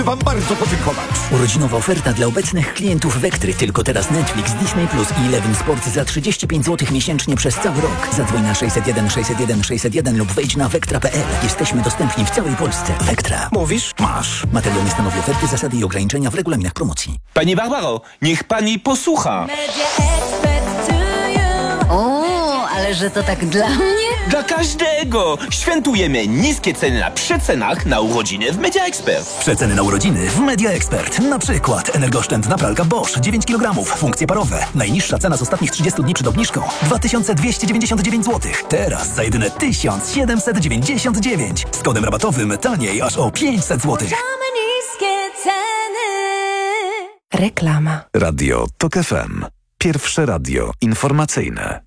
wam bardzo podziękować. Urodzinowa oferta dla obecnych klientów Wektry. Tylko teraz Netflix, Disney Plus i Eleven Sport za 35 zł miesięcznie przez cały rok. Zadzwoń na 601 601 601 lub wejdź na vektra.pl. Jesteśmy dostępni w całej Polsce. Wektra. Mówisz? Masz. Materiał nie stanowi oferty, zasady i ograniczenia w regulaminach promocji. Pani Barbaro, niech pani posłucha. O, ale że to tak dla mnie? Dla każdego! Świętujemy niskie ceny na przecenach na urodziny w Media Expert. Przeceny na urodziny w Media Expert. Na przykład energooszczędna pralka Bosch 9 kg, funkcje parowe. Najniższa cena z ostatnich 30 dni przed obniżką 2299 zł. Teraz za jedyne 1799. Z kodem rabatowym taniej aż o 500 zł. Reklama. Radio TOK FM. Pierwsze radio informacyjne.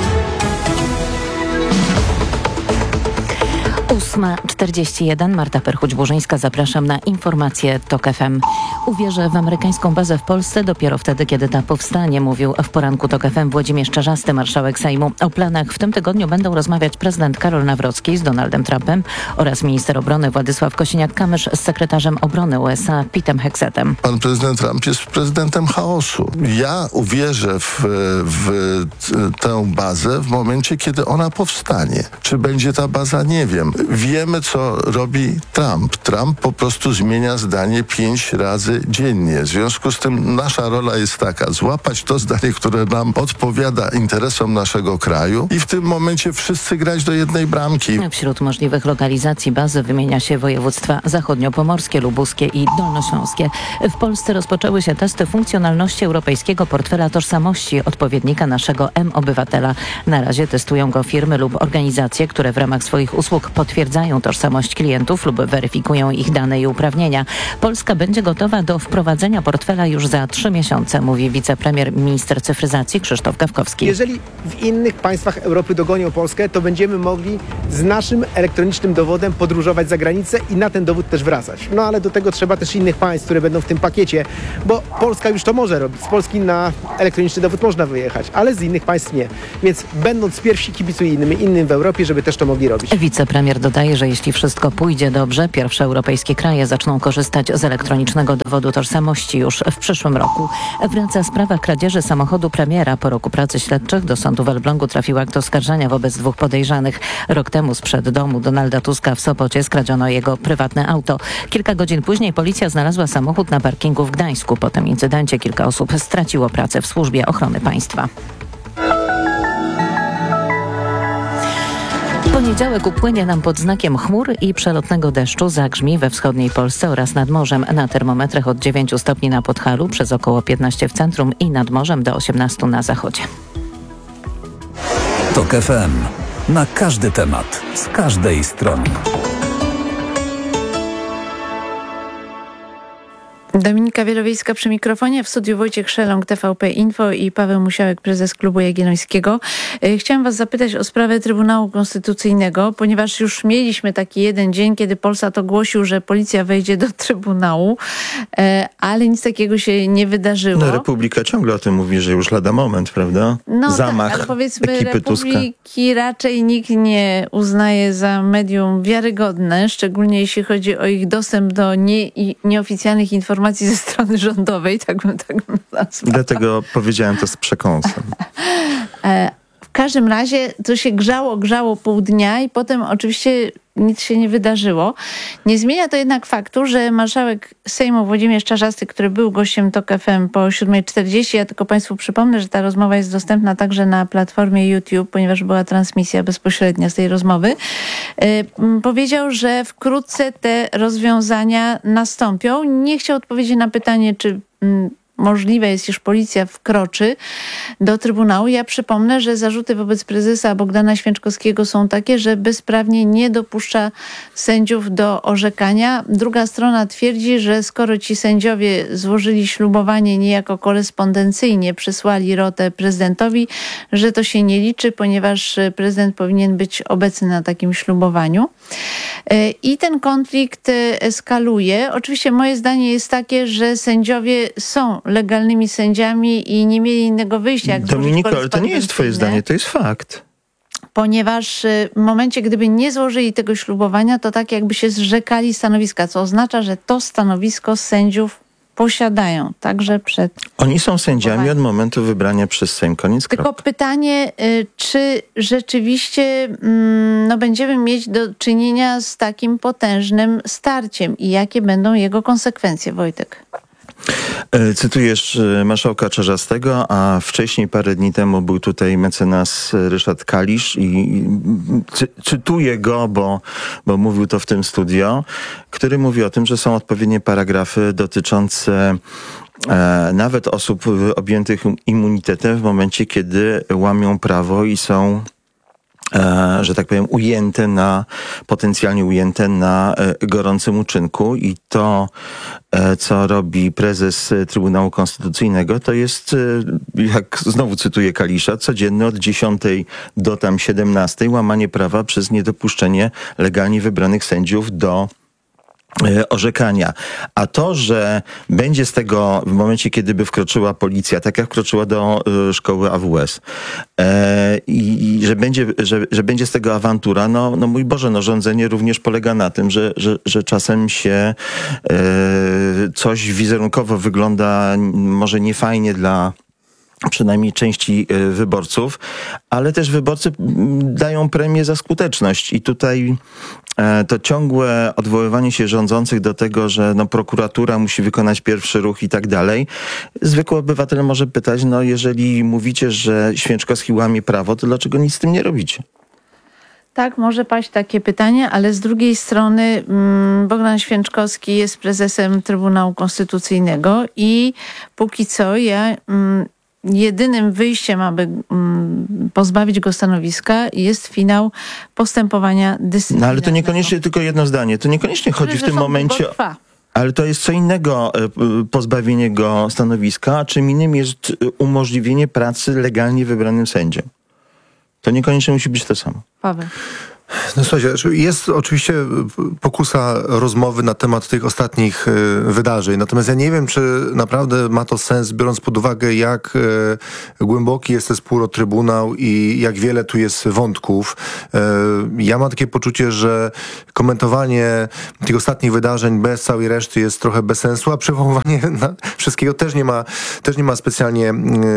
8:41. Marta Perchuć-Burzyńska. Zapraszam na informacje TOK FM. Uwierzę w amerykańską bazę w Polsce dopiero wtedy, kiedy ta powstanie, mówił w poranku TOK FM Włodzimierz Czarzasty, marszałek Sejmu. O planach w tym tygodniu będą rozmawiać prezydent Karol Nawrocki z Donaldem Trumpem oraz minister obrony Władysław Kosiniak-Kamysz z sekretarzem obrony USA Petem Hegsetem. Pan prezydent Trump jest prezydentem chaosu. Ja uwierzę w tę bazę w momencie, kiedy ona powstanie. Czy będzie ta baza? Nie wiem. Wiemy, co robi Trump. Trump po prostu zmienia zdanie 5 razy dziennie. W związku z tym nasza rola jest taka: złapać to zdanie, które nam odpowiada interesom naszego kraju i w tym momencie wszyscy grać do jednej bramki. Wśród możliwych lokalizacji bazy wymienia się województwa zachodniopomorskie, lubuskie i dolnośląskie. W Polsce rozpoczęły się testy funkcjonalności Europejskiego Portfela Tożsamości, odpowiednika naszego M-Obywatela. Na razie testują go firmy lub organizacje, które w ramach swoich usług potwierdzają tożsamość klientów lub weryfikują ich dane i uprawnienia. Polska będzie gotowa do wprowadzenia portfela już za 3 miesiące, mówi wicepremier, minister cyfryzacji Krzysztof Gawkowski. Jeżeli w innych państwach Europy dogonią Polskę, to będziemy mogli z naszym elektronicznym dowodem podróżować za granicę i na ten dowód też wracać. No ale do tego trzeba też innych państw, które będą w tym pakiecie, bo Polska już to może robić. Z Polski na elektroniczny dowód można wyjechać, ale z innych państw nie. Więc będąc pierwsi, kibicujemy innym w Europie, żeby też to mogli robić. Wicepremier dodaje, że jeśli wszystko pójdzie dobrze, pierwsze europejskie kraje zaczną korzystać z elektronicznego dowodu tożsamości już w przyszłym roku. Wraca sprawa kradzieży samochodu premiera. Po roku pracy śledczych do sądu w Elblągu trafił akt oskarżenia wobec 2 podejrzanych. Rok temu sprzed domu Donalda Tuska w Sopocie skradziono jego prywatne auto. Kilka godzin później policja znalazła samochód na parkingu w Gdańsku. Po tym incydencie kilka osób straciło pracę w służbie ochrony państwa. Poniedziałek upłynie nam pod znakiem chmur i przelotnego deszczu. Zagrzmi we wschodniej Polsce oraz nad morzem. Na termometrach od 9 stopni na Podhalu, przez około 15 w centrum i nad morzem do 18 na zachodzie. TOK FM. Na każdy temat, z każdej strony. Dominika Wielowiejska przy mikrofonie, w studiu Wojciech Szelong, TVP Info i Paweł Musiałek, prezes Klubu Jagiellońskiego. Chciałam was zapytać o sprawę Trybunału Konstytucyjnego, ponieważ już mieliśmy taki jeden dzień, kiedy Polsat ogłosił, że policja wejdzie do Trybunału, ale nic takiego się nie wydarzyło. No, Republika ciągle o tym mówi, że już lada moment, prawda? No zamach tak, ale powiedzmy, ekipy Tuska. Republiki raczej nikt nie uznaje za medium wiarygodne, szczególnie jeśli chodzi o ich dostęp do nieoficjalnych informacji ze strony rządowej, tak bym nazwała. Dlatego powiedziałem to z przekąsem. W każdym razie to się grzało pół dnia i potem oczywiście nic się nie wydarzyło. Nie zmienia to jednak faktu, że marszałek Sejmu Włodzimierz Czarzasty, który był gościem TOK FM po 7:40, ja tylko Państwu przypomnę, że ta rozmowa jest dostępna także na platformie YouTube, ponieważ była transmisja bezpośrednia z tej rozmowy, powiedział, że wkrótce te rozwiązania nastąpią. Nie chciał odpowiedzieć na pytanie, czy możliwe jest, iż policja wkroczy do Trybunału. Ja przypomnę, że zarzuty wobec prezesa Bogdana Święczkowskiego są takie, że bezprawnie nie dopuszcza sędziów do orzekania. Druga strona twierdzi, że skoro ci sędziowie złożyli ślubowanie niejako korespondencyjnie, przysłali rotę prezydentowi, że to się nie liczy, ponieważ prezydent powinien być obecny na takim ślubowaniu. I ten konflikt eskaluje. Oczywiście moje zdanie jest takie, że sędziowie są legalnymi sędziami i nie mieli innego wyjścia. Jak Dominiko, ale to nie jest twoje zdanie, to jest fakt. ponieważ w momencie, gdyby nie złożyli tego ślubowania, to tak jakby się zrzekali stanowiska, co oznacza, że to stanowisko sędziów posiadają, także przed... Oni są sędziami od momentu wybrania przez Sejm. Koniec, Tylko kropka. pytanie, czy rzeczywiście będziemy mieć do czynienia z takim potężnym starciem i jakie będą jego konsekwencje, Wojtek? Cytujesz marszałka Czarzastego, a wcześniej, parę dni temu, był tutaj mecenas Ryszard Kalisz i cytuję go, bo mówił to w tym studio, który mówi o tym, że są odpowiednie paragrafy dotyczące nawet osób objętych immunitetem w momencie, kiedy łamią prawo i są, że tak powiem, potencjalnie ujęte na gorącym uczynku. I to, co robi prezes Trybunału Konstytucyjnego, to jest, jak znowu cytuję Kalisza, codzienny od 10 do tam 17 łamanie prawa przez niedopuszczenie legalnie wybranych sędziów do orzekania. A to, że będzie z tego w momencie, kiedy by wkroczyła policja, tak jak wkroczyła do szkoły AWS, i że będzie z tego awantura, no mój Boże, rządzenie również polega na tym, że czasem się coś wizerunkowo wygląda może niefajnie dla przynajmniej części wyborców, ale też wyborcy dają premię za skuteczność. I tutaj to ciągłe odwoływanie się rządzących do tego, że prokuratura musi wykonać pierwszy ruch i tak dalej. Zwykły obywatel może pytać, jeżeli mówicie, że Święczkowski łamie prawo, to dlaczego nic z tym nie robicie? Tak, może paść takie pytanie, ale z drugiej strony Bogdan Święczkowski jest prezesem Trybunału Konstytucyjnego i póki co jedynym wyjściem, aby pozbawić go stanowiska, jest finał postępowania dyscyplinarnego. No ale to niekoniecznie, tylko jedno zdanie, to niekoniecznie chodzi w tym momencie... Ale to jest co innego pozbawienie go stanowiska, a czym innym jest umożliwienie pracy legalnie wybranym sędziom. To niekoniecznie musi być to samo. Paweł. No słuchajcie, jest oczywiście pokusa rozmowy na temat tych ostatnich wydarzeń. Natomiast ja nie wiem, czy naprawdę ma to sens, biorąc pod uwagę, jak głęboki jest ten spór o Trybunał i jak wiele tu jest wątków. Ja mam takie poczucie, że komentowanie tych ostatnich wydarzeń bez całej reszty jest trochę bez sensu, a przywoływanie wszystkiego też nie ma specjalnie...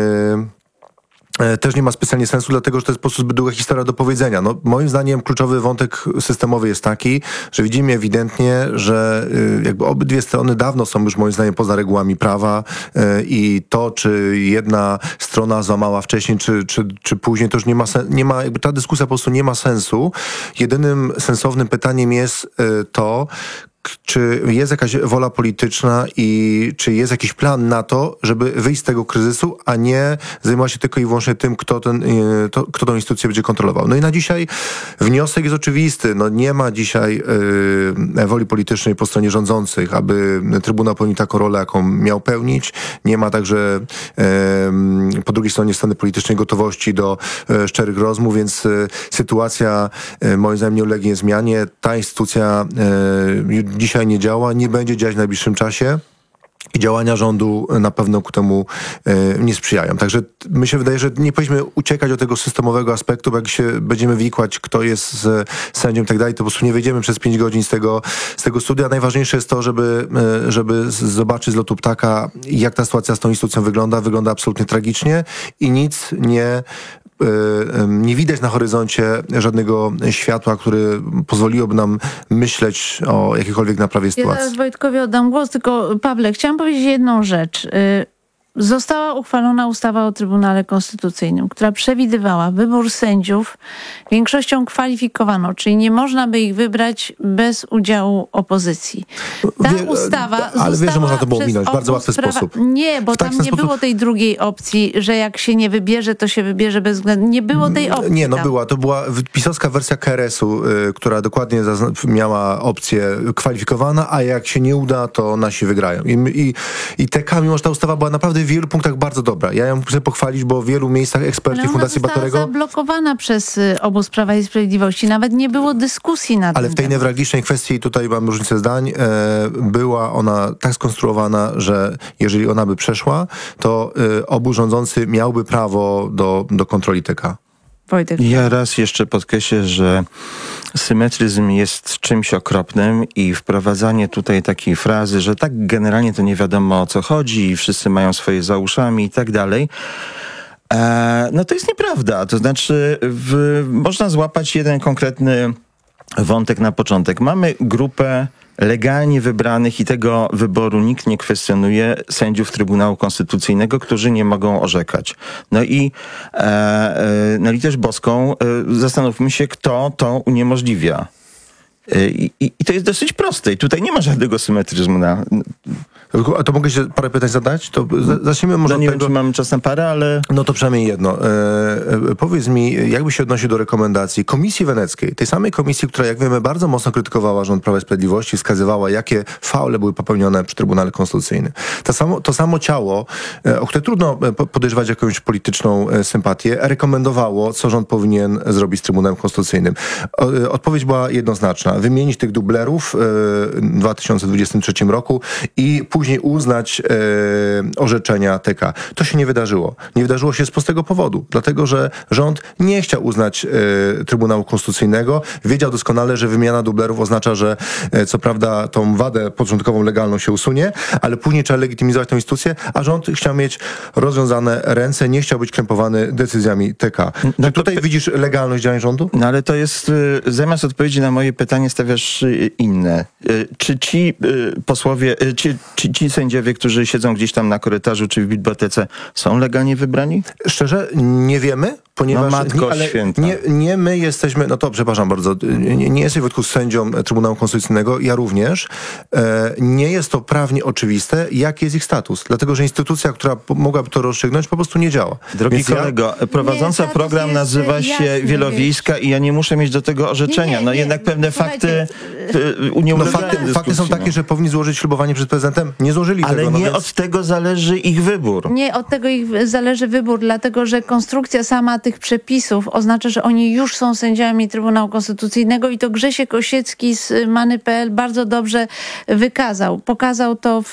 Też nie ma specjalnie sensu, dlatego że to jest po prostu zbyt długa historia do powiedzenia. Moim zdaniem kluczowy wątek systemowy jest taki, że widzimy ewidentnie, że jakby obydwie strony dawno są już moim zdaniem poza regułami prawa i to, czy jedna strona złamała wcześniej, czy później, to już nie ma jakby ta dyskusja po prostu nie ma sensu. Jedynym sensownym pytaniem jest to, czy jest jakaś wola polityczna i czy jest jakiś plan na to, żeby wyjść z tego kryzysu, a nie zajmować się tylko i wyłącznie tym, kto tą instytucję będzie kontrolował. No i na dzisiaj wniosek jest oczywisty. Nie ma dzisiaj woli politycznej po stronie rządzących, aby Trybunał pełnił taką rolę, jaką miał pełnić. Nie ma także po drugiej stronie strony politycznej gotowości do szczerych rozmów, więc sytuacja moim zdaniem nie ulegnie zmianie. Ta instytucja dzisiaj nie działa, nie będzie działać w najbliższym czasie i działania rządu na pewno ku temu nie sprzyjają. Także mi się wydaje, że nie powinniśmy uciekać od tego systemowego aspektu, bo jak się będziemy wikłać, kto jest z sędzią i tak dalej, to po prostu nie wyjdziemy przez 5 godzin z tego studia. Najważniejsze jest to, żeby zobaczyć z lotu ptaka, jak ta sytuacja z tą instytucją wygląda. Wygląda absolutnie tragicznie i nic nie widać na horyzoncie żadnego światła, który pozwoliłoby nam myśleć o jakiejkolwiek naprawie sytuacji. Ja zaraz Wojtkowi oddam głos, tylko Pawle, chciałam powiedzieć jedną rzecz. Została uchwalona ustawa o Trybunale Konstytucyjnym, która przewidywała wybór sędziów większością kwalifikowaną, czyli nie można by ich wybrać bez udziału opozycji. Ta ustawa ale wiesz, że można to było minąć w bardzo łatwy sposób. Nie, bo tam nie było tej drugiej opcji, że jak się nie wybierze, to się wybierze bez względu. Nie było tej opcji. Nie, była. To była pisowska wersja KRS-u, która dokładnie miała opcję kwalifikowana, a jak się nie uda, to nasi wygrają. I mimo że ta ustawa była naprawdę w wielu punktach bardzo dobra. Ja ją chcę pochwalić, bo w wielu miejscach eksperci Fundacji Batorego... Ale ona została zablokowana przez obóz Prawa i Sprawiedliwości. Nawet nie było dyskusji na ten Ale w tej newralgicznej kwestii, tutaj mam różnicę zdań, była ona tak skonstruowana, że jeżeli ona by przeszła, to obóz rządzący miałby prawo do kontroli TK. Wojtek. Ja raz jeszcze podkreślę, że symetryzm jest czymś okropnym i wprowadzanie tutaj takiej frazy, że tak generalnie to nie wiadomo o co chodzi i wszyscy mają swoje za uszami i tak dalej, no to jest nieprawda. To znaczy można złapać jeden konkretny wątek na początek. Mamy grupę legalnie wybranych i tego wyboru nikt nie kwestionuje sędziów Trybunału Konstytucyjnego, którzy nie mogą orzekać. No i na litość boską zastanówmy się, kto to uniemożliwia. I to jest dosyć proste i tutaj nie ma żadnego symetryzmu A to mogę się parę pytań zadać? To zacznijmy może nie od wiem, tego... czy mamy czas na parę, ale... No to przynajmniej jedno. Powiedz mi, jakby się odnosił do rekomendacji Komisji Weneckiej, tej samej komisji, która, jak wiemy, bardzo mocno krytykowała rząd Prawa i Sprawiedliwości, wskazywała, jakie faule były popełnione przy Trybunale Konstytucyjnym. To samo ciało, o które trudno podejrzewać jakąś polityczną sympatię, rekomendowało, co rząd powinien zrobić z Trybunałem Konstytucyjnym. Odpowiedź była jednoznaczna. Wymienić tych dublerów w 2023 roku i później uznać orzeczenia TK. To się nie wydarzyło. Nie wydarzyło się z prostego powodu. Dlatego, że rząd nie chciał uznać Trybunału Konstytucyjnego. Wiedział doskonale, że wymiana dublerów oznacza, że co prawda tą wadę początkową legalną się usunie, ale później trzeba legitymizować tę instytucję, a rząd chciał mieć rozwiązane ręce, nie chciał być krępowany decyzjami TK. No Czy tutaj widzisz legalność działań rządu? No ale to jest, zamiast odpowiedzi na moje pytanie stawiasz inne. Czy ci posłowie, ci sędziowie, którzy siedzą gdzieś tam na korytarzu czy w bibliotece, są legalnie wybrani? Szczerze, nie wiemy, ponieważ... No Matko Święta. Nie my jesteśmy, no to przepraszam bardzo, nie jesteś Wojtku sędzią Trybunału Konstytucyjnego, ja również. Nie jest to prawnie oczywiste, jaki jest ich status. Dlatego, że instytucja, która mogłaby to rozstrzygnąć, po prostu nie działa. Drogi kolego, prowadząca program nazywa się Wielowiejska i ja nie muszę mieć do tego orzeczenia. No jednak pewne fakty nie ulegają dyskusji. Fakty są takie, że powinni złożyć ślubowanie przed prezydentem. Nie złożyli ale tego. Ale nie więc... od tego zależy ich wybór. Nie od tego ich zależy wybór, dlatego że konstrukcja sama tych przepisów oznacza, że oni już są sędziami Trybunału Konstytucyjnego i to Grzesiek Osiecki z Many.pl bardzo dobrze pokazał to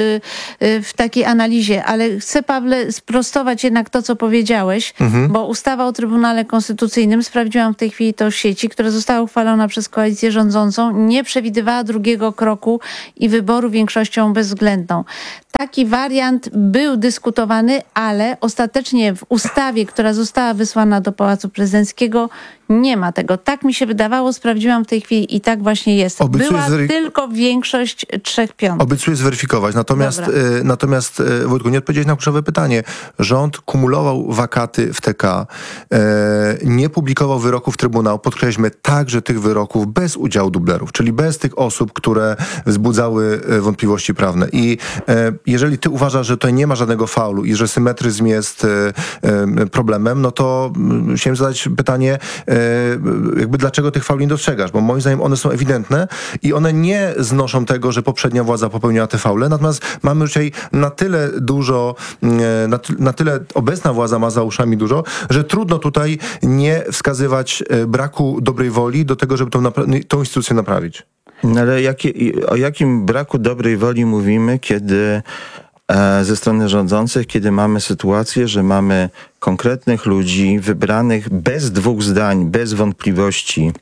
w takiej analizie. Ale chcę, Pawle, sprostować jednak to, co powiedziałeś, bo ustawa o Trybunale Konstytucyjnym, sprawdziłam w tej chwili to w sieci, która została uchwalona przez koalicję rządzącą, nie przewidywała drugiego kroku i wyboru większością bezwzględną. Taki wariant był dyskutowany, ale ostatecznie w ustawie, która została wysłana do Pałacu Prezydenckiego, nie ma tego. Tak mi się wydawało, sprawdziłam w tej chwili i tak właśnie jest. Była tylko większość 3/5. Obiecuję zweryfikować. Natomiast Wojtku, nie odpowiedziałeś na kluczowe pytanie. Rząd kumulował wakaty w TK, nie publikował wyroków Trybunału, podkreślmy także tych wyroków bez udziału dublerów, czyli bez tych osób, które wzbudzały wątpliwości prawne. I jeżeli ty uważasz, że tutaj nie ma żadnego faulu i że symetryzm jest problemem, no to chciałem zadać pytanie, jakby dlaczego tych fauli nie dostrzegasz? Bo moim zdaniem one są ewidentne i one nie znoszą tego, że poprzednia władza popełniła te faule, natomiast mamy dzisiaj na tyle dużo, na tyle obecna władza ma za uszami dużo, że trudno tutaj nie wskazywać braku dobrej woli do tego, żeby tą instytucję naprawić. No ale o jakim braku dobrej woli mówimy, kiedy ze strony rządzących, kiedy mamy sytuację, że mamy konkretnych ludzi wybranych bez dwóch zdań, bez wątpliwości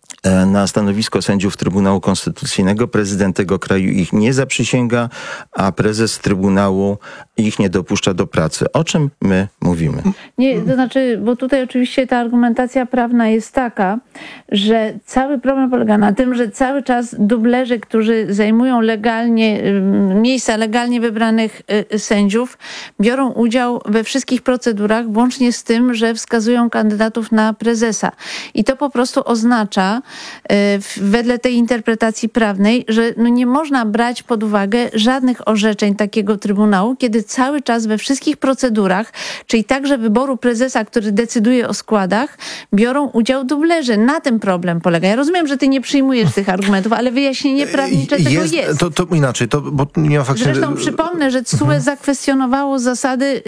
na stanowisko sędziów Trybunału Konstytucyjnego. Prezydent tego kraju ich nie zaprzysięga, a prezes Trybunału ich nie dopuszcza do pracy. O czym my mówimy? Nie, to znaczy, bo tutaj oczywiście ta argumentacja prawna jest taka, że cały problem polega na tym, że cały czas dublerzy, którzy zajmują miejsca legalnie wybranych sędziów, biorą udział we wszystkich procedurach, włącznie z tym, że wskazują kandydatów na prezesa. I to po prostu oznacza, wedle tej interpretacji prawnej, że nie można brać pod uwagę żadnych orzeczeń takiego Trybunału, kiedy cały czas we wszystkich procedurach, czyli także wyboru prezesa, który decyduje o składach, biorą udział dublerzy. Na tym problem polega. Ja rozumiem, że ty nie przyjmujesz tych argumentów, ale wyjaśnienie prawnicze tego jest. To inaczej, bo nie ma faktycznie... Zresztą przypomnę, że TSUE zakwestionowało zasady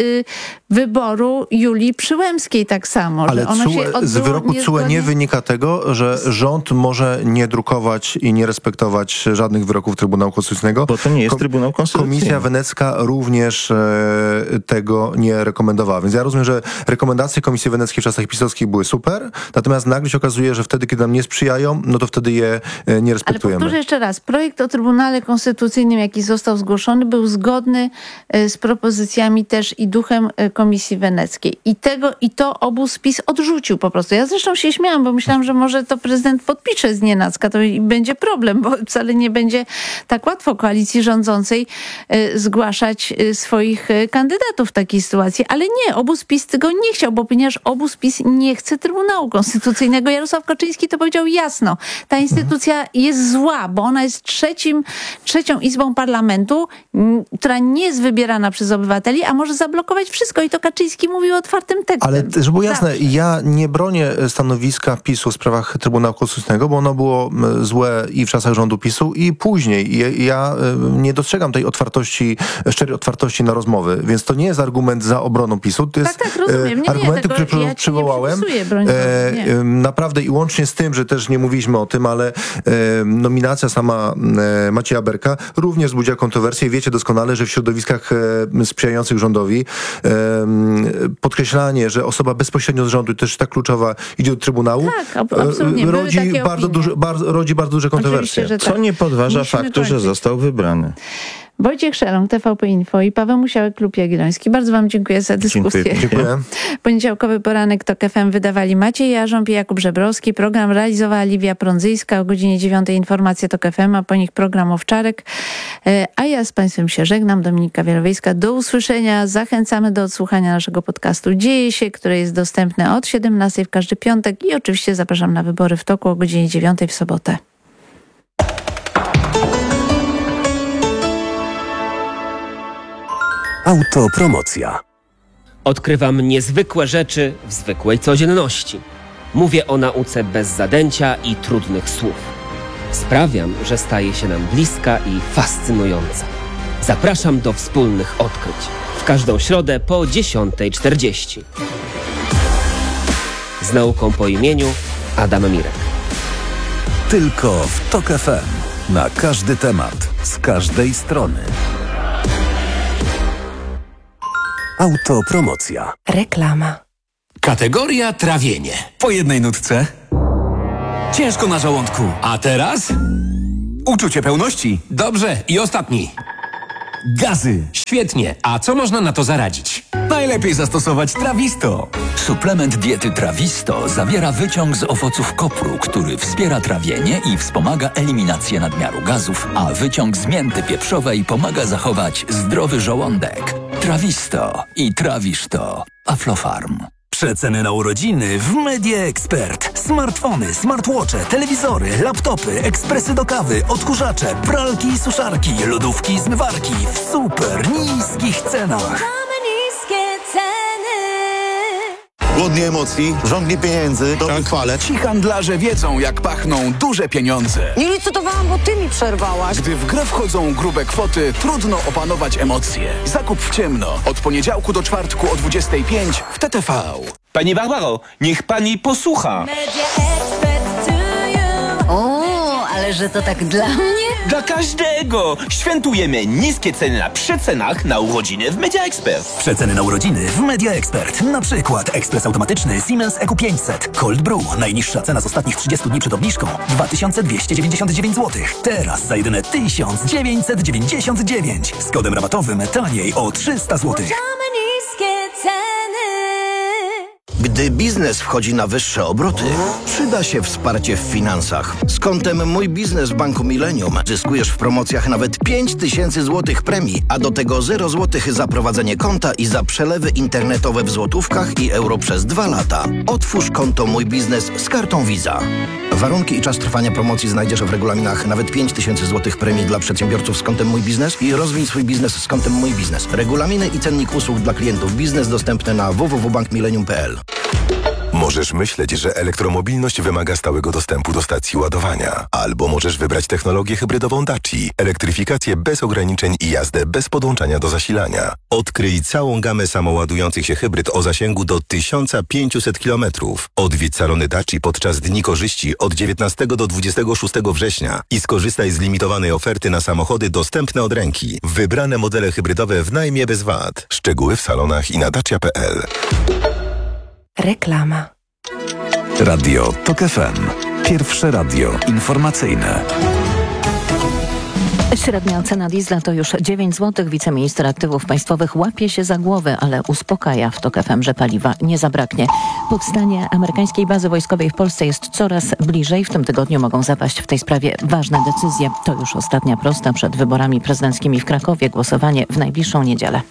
wyboru Julii Przyłębskiej tak samo. Ale że ona się z wyroku TSUE nie wynika tego, że rząd rząd może nie drukować i nie respektować żadnych wyroków Trybunału Konstytucyjnego. Bo to nie jest Trybunał Konstytucyjny. Komisja Wenecka również tego nie rekomendowała. Więc ja rozumiem, że rekomendacje Komisji Weneckiej w czasach pisowskich były super, natomiast nagle się okazuje, że wtedy, kiedy nam nie sprzyjają, no to wtedy je nie respektujemy. Ale powtórzę jeszcze raz. Projekt o Trybunale Konstytucyjnym, jaki został zgłoszony, był zgodny z propozycjami też i duchem Komisji Weneckiej. I to obóz PiS odrzucił po prostu. Ja zresztą się śmiałam, bo myślałam, że może to prezydent podpisze znienacka, to i będzie problem, bo wcale nie będzie tak łatwo koalicji rządzącej zgłaszać swoich kandydatów w takiej sytuacji. Ale nie, obóz PiS tego nie chciał, bo ponieważ obóz PiS nie chce Trybunału Konstytucyjnego. Jarosław Kaczyński to powiedział jasno. Ta instytucja jest zła, bo ona jest trzecią izbą parlamentu, która nie jest wybierana przez obywateli, a może zablokować wszystko. I to Kaczyński mówił otwartym tekstem. Ale żeby było jasne, ja nie bronię stanowiska PiS-u w sprawach Trybunału Konstytucyjnego, bo ono było złe i w czasach rządu PiS-u i później. Ja nie dostrzegam tej szczerej otwartości na rozmowy, więc to nie jest argument za obroną PiS-u. To jest rozumiem. argumenty, które ja przywołałem. Naprawdę i łącznie z tym, że też nie mówiliśmy o tym, ale nominacja sama Macieja Berka również wzbudziła kontrowersję. Wiecie doskonale, że w środowiskach sprzyjających rządowi podkreślanie, że osoba bezpośrednio z rządu, też tak kluczowa, idzie do Trybunału, rodzi bardzo duże kontrowersje. Tak. Co nie podważa faktu, że został wybrany. Wojciech Szeląg, TVP Info i Paweł Musiałek, Klub Jagielloński. Bardzo wam dziękuję za dyskusję. Dziękuję. Poniedziałkowy poranek TOK FM wydawali Maciej Jarząb i Jakub Żebrowski. Program realizowała Liwia Prądzyjska. O godzinie 9 informacje TOK FM, a po nich program Owczarek. A ja z państwem się żegnam. Dominika Wielowiejska. Do usłyszenia. Zachęcamy do odsłuchania naszego podcastu Dzieje się, który jest dostępny od 17 w każdy piątek i oczywiście zapraszam na wybory w toku o godzinie 9 w sobotę. Autopromocja. Odkrywam niezwykłe rzeczy w zwykłej codzienności. Mówię o nauce bez zadęcia i trudnych słów. Sprawiam, że staje się nam bliska i fascynująca. Zapraszam do wspólnych odkryć. W każdą środę po 10:40. Z nauką po imieniu Adam Mirek. Tylko w TOK FM. Na każdy temat, z każdej strony. Autopromocja. Reklama. Kategoria trawienie. Po jednej nutce. Ciężko na żołądku. A teraz? Uczucie pełności. Dobrze. I ostatni. Gazy. Świetnie. A co można na to zaradzić? Najlepiej zastosować Trawisto. Suplement diety Trawisto zawiera wyciąg z owoców kopru, który wspiera trawienie i wspomaga eliminację nadmiaru gazów, a wyciąg z mięty pieprzowej pomaga zachować zdrowy żołądek. Trawisto i trawisz to. Aflofarm. Przeceny na urodziny w Media Expert. Smartfony, smartwatche, telewizory, laptopy, ekspresy do kawy, odkurzacze, pralki i suszarki, lodówki i zmywarki w super niskich cenach. Głodni emocji, żądni pieniędzy, dobrych chwale. Ci handlarze wiedzą, jak pachną duże pieniądze. Nie licytowałam, bo ty mi przerwałaś. Gdy w grę wchodzą grube kwoty, trudno opanować emocje. Zakup w ciemno. Od poniedziałku do czwartku o 25 w TTV. Pani Barbaro, niech pani posłucha. O, ale że to tak dla mnie? Dla każdego! Świętujemy niskie ceny na przecenach na urodziny w Media Expert. Przeceny na urodziny w Media Expert. Na przykład ekspres automatyczny Siemens EQ500 Cold Brew. Najniższa cena z ostatnich 30 dni przed obniżką 2299 zł. Teraz za jedyne 1999. Z kodem rabatowym taniej o 300 zł. Gdy biznes wchodzi na wyższe obroty, przyda się wsparcie w finansach. Z kontem Mój Biznes w Banku Millennium zyskujesz w promocjach nawet 5000 zł premii, a do tego 0 zł za prowadzenie konta i za przelewy internetowe w złotówkach i euro przez 2 lata. Otwórz konto Mój Biznes z kartą Visa. Warunki i czas trwania promocji znajdziesz w regulaminach. Nawet 5000 zł premii dla przedsiębiorców z kontem Mój Biznes i rozwij swój biznes z kontem Mój Biznes. Regulaminy i cennik usług dla klientów biznes dostępne na www.bankmillennium.pl. Możesz myśleć, że elektromobilność wymaga stałego dostępu do stacji ładowania. Albo możesz wybrać technologię hybrydową Daci, elektryfikację bez ograniczeń i jazdę bez podłączania do zasilania. Odkryj całą gamę samoładujących się hybryd o zasięgu do 1500 km. Odwiedź salony Daci podczas Dni Korzyści od 19 do 26 września i skorzystaj z limitowanej oferty na samochody dostępne od ręki. Wybrane modele hybrydowe w najmie bez VAT. Szczegóły w salonach i na dacia.pl. Reklama. Radio TOK FM. Pierwsze radio informacyjne. Średnia cena diesla to już 9 zł. Wiceminister Aktywów Państwowych łapie się za głowę, ale uspokaja w TOK FM, że paliwa nie zabraknie. Powstanie amerykańskiej bazy wojskowej w Polsce jest coraz bliżej. W tym tygodniu mogą zapaść w tej sprawie ważne decyzje. To już ostatnia prosta przed wyborami prezydenckimi w Krakowie. Głosowanie w najbliższą niedzielę.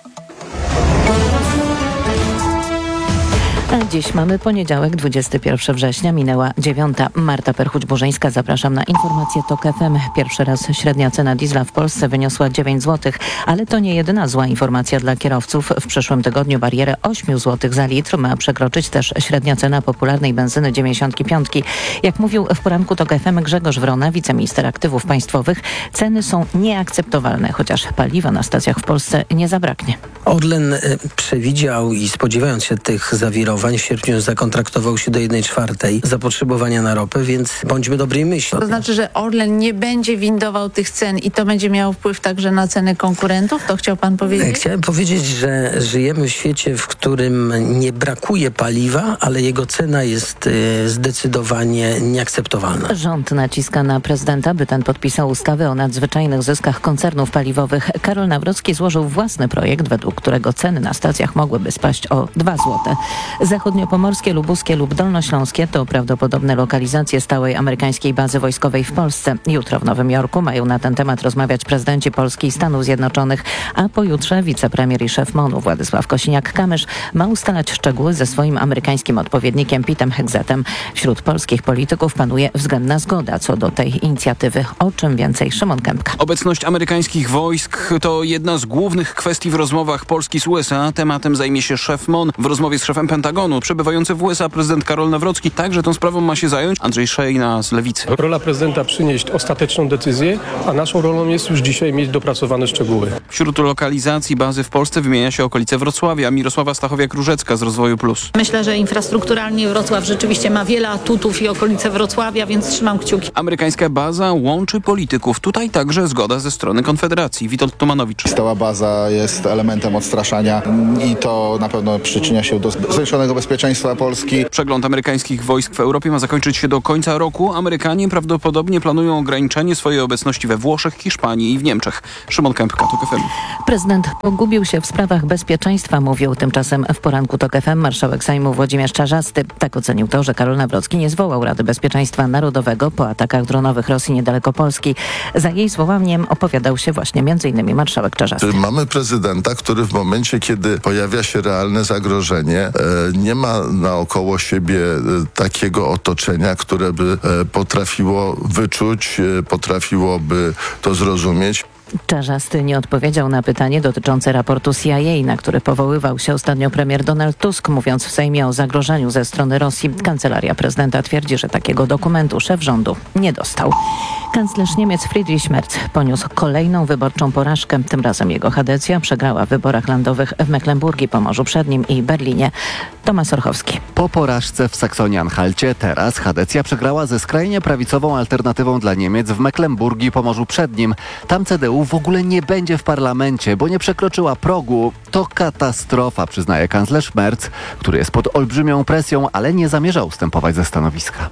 A dziś mamy poniedziałek, 21 września, minęła 9. Marta Perchuć-Burzyńska, zapraszam na informację TOK FM. Pierwszy raz średnia cena diesla w Polsce wyniosła 9 zł, ale to nie jedyna zła informacja dla kierowców. W przyszłym tygodniu barierę 8 zł za litr ma przekroczyć też średnia cena popularnej benzyny 95. Jak mówił w poranku TOK FM Grzegorz Wrona, wiceminister Aktywów Państwowych, ceny są nieakceptowalne, chociaż paliwa na stacjach w Polsce nie zabraknie. Orlen przewidział i spodziewając się tych zawirowań w sierpniu zakontraktował się do 1/4 zapotrzebowania na ropę, więc bądźmy dobrej myśli. To znaczy, że Orlen nie będzie windował tych cen i to będzie miało wpływ także na ceny konkurentów? To chciał pan powiedzieć? Chciałem powiedzieć, że żyjemy w świecie, w którym nie brakuje paliwa, ale jego cena jest zdecydowanie nieakceptowalna. Rząd naciska na prezydenta, by ten podpisał ustawę o nadzwyczajnych zyskach koncernów paliwowych. Karol Nawrocki złożył własny projekt, według którego ceny na stacjach mogłyby spaść o 2 zł. Zachodniopomorskie, lubuskie lub dolnośląskie to prawdopodobne lokalizacje stałej amerykańskiej bazy wojskowej w Polsce. Jutro w Nowym Jorku mają na ten temat rozmawiać prezydenci Polski i Stanów Zjednoczonych, a pojutrze wicepremier i szef MON-u Władysław Kosiniak-Kamysz ma ustalać szczegóły ze swoim amerykańskim odpowiednikiem Petem Hegzetem. Wśród polskich polityków panuje względna zgoda co do tej inicjatywy. O czym więcej Szymon Kępka. Obecność amerykańskich wojsk to jedna z głównych kwestii w rozmowach Polski z USA. Tematem zajmie się szef MON. W rozmowie z szefem Pentagonu przebywający w USA prezydent Karol Nawrocki także tą sprawą ma się zająć. Andrzej Szejna z Lewicy. Rola prezydenta przynieść ostateczną decyzję, a naszą rolą jest już dzisiaj mieć dopracowane szczegóły. Wśród lokalizacji bazy w Polsce wymienia się okolice Wrocławia. Mirosława Stachowiak-Różecka z Rozwoju Plus. Myślę, że infrastrukturalnie Wrocław rzeczywiście ma wiele atutów i okolice Wrocławia, więc trzymam kciuki. Amerykańska baza łączy polityków. Tutaj także zgoda ze strony Konfederacji. Witold Tumanowicz. Stała baza jest elementem odstraszania i to na pewno przyczynia się do zwiększonego bezpieczeństwa Polski. Przegląd amerykańskich wojsk w Europie ma zakończyć się do końca roku. Amerykanie prawdopodobnie planują ograniczenie swojej obecności we Włoszech, Hiszpanii i w Niemczech. Szymon Kępka, TOK FM. Prezydent pogubił się w sprawach bezpieczeństwa, mówił tymczasem w poranku TOK FM marszałek Sejmu Włodzimierz Czarzasty. Tak ocenił to, że Karol Nawrocki nie zwołał Rady Bezpieczeństwa Narodowego po atakach dronowych Rosji niedaleko Polski. Za jej zwołaniem opowiadał się właśnie m.in. marszałek Czarzasty. Mamy prezydenta, który w momencie, kiedy pojawia się realne zagrożenie, nie ma naokoło siebie takiego otoczenia, które by potrafiło wyczuć, potrafiłoby to zrozumieć. Czarzasty nie odpowiedział na pytanie dotyczące raportu CIA, na który powoływał się ostatnio premier Donald Tusk, mówiąc w Sejmie o zagrożeniu ze strony Rosji. Kancelaria prezydenta twierdzi, że takiego dokumentu szef rządu nie dostał. Kanclerz Niemiec Friedrich Merz poniósł kolejną wyborczą porażkę. Tym razem jego Hadecja przegrała w wyborach landowych w Mecklenburgii, Pomorzu Przednim i Berlinie. Tomasz Orchowski. Po porażce w Saksonii-Anhalcie teraz Hadecja przegrała ze skrajnie prawicową alternatywą dla Niemiec w Mecklenburgii, Pomorzu Przednim. Tam CDU w ogóle nie będzie w parlamencie, bo nie przekroczyła progu. To katastrofa, przyznaje kanclerz Merz, który jest pod olbrzymią presją, ale nie zamierza ustępować ze stanowiska.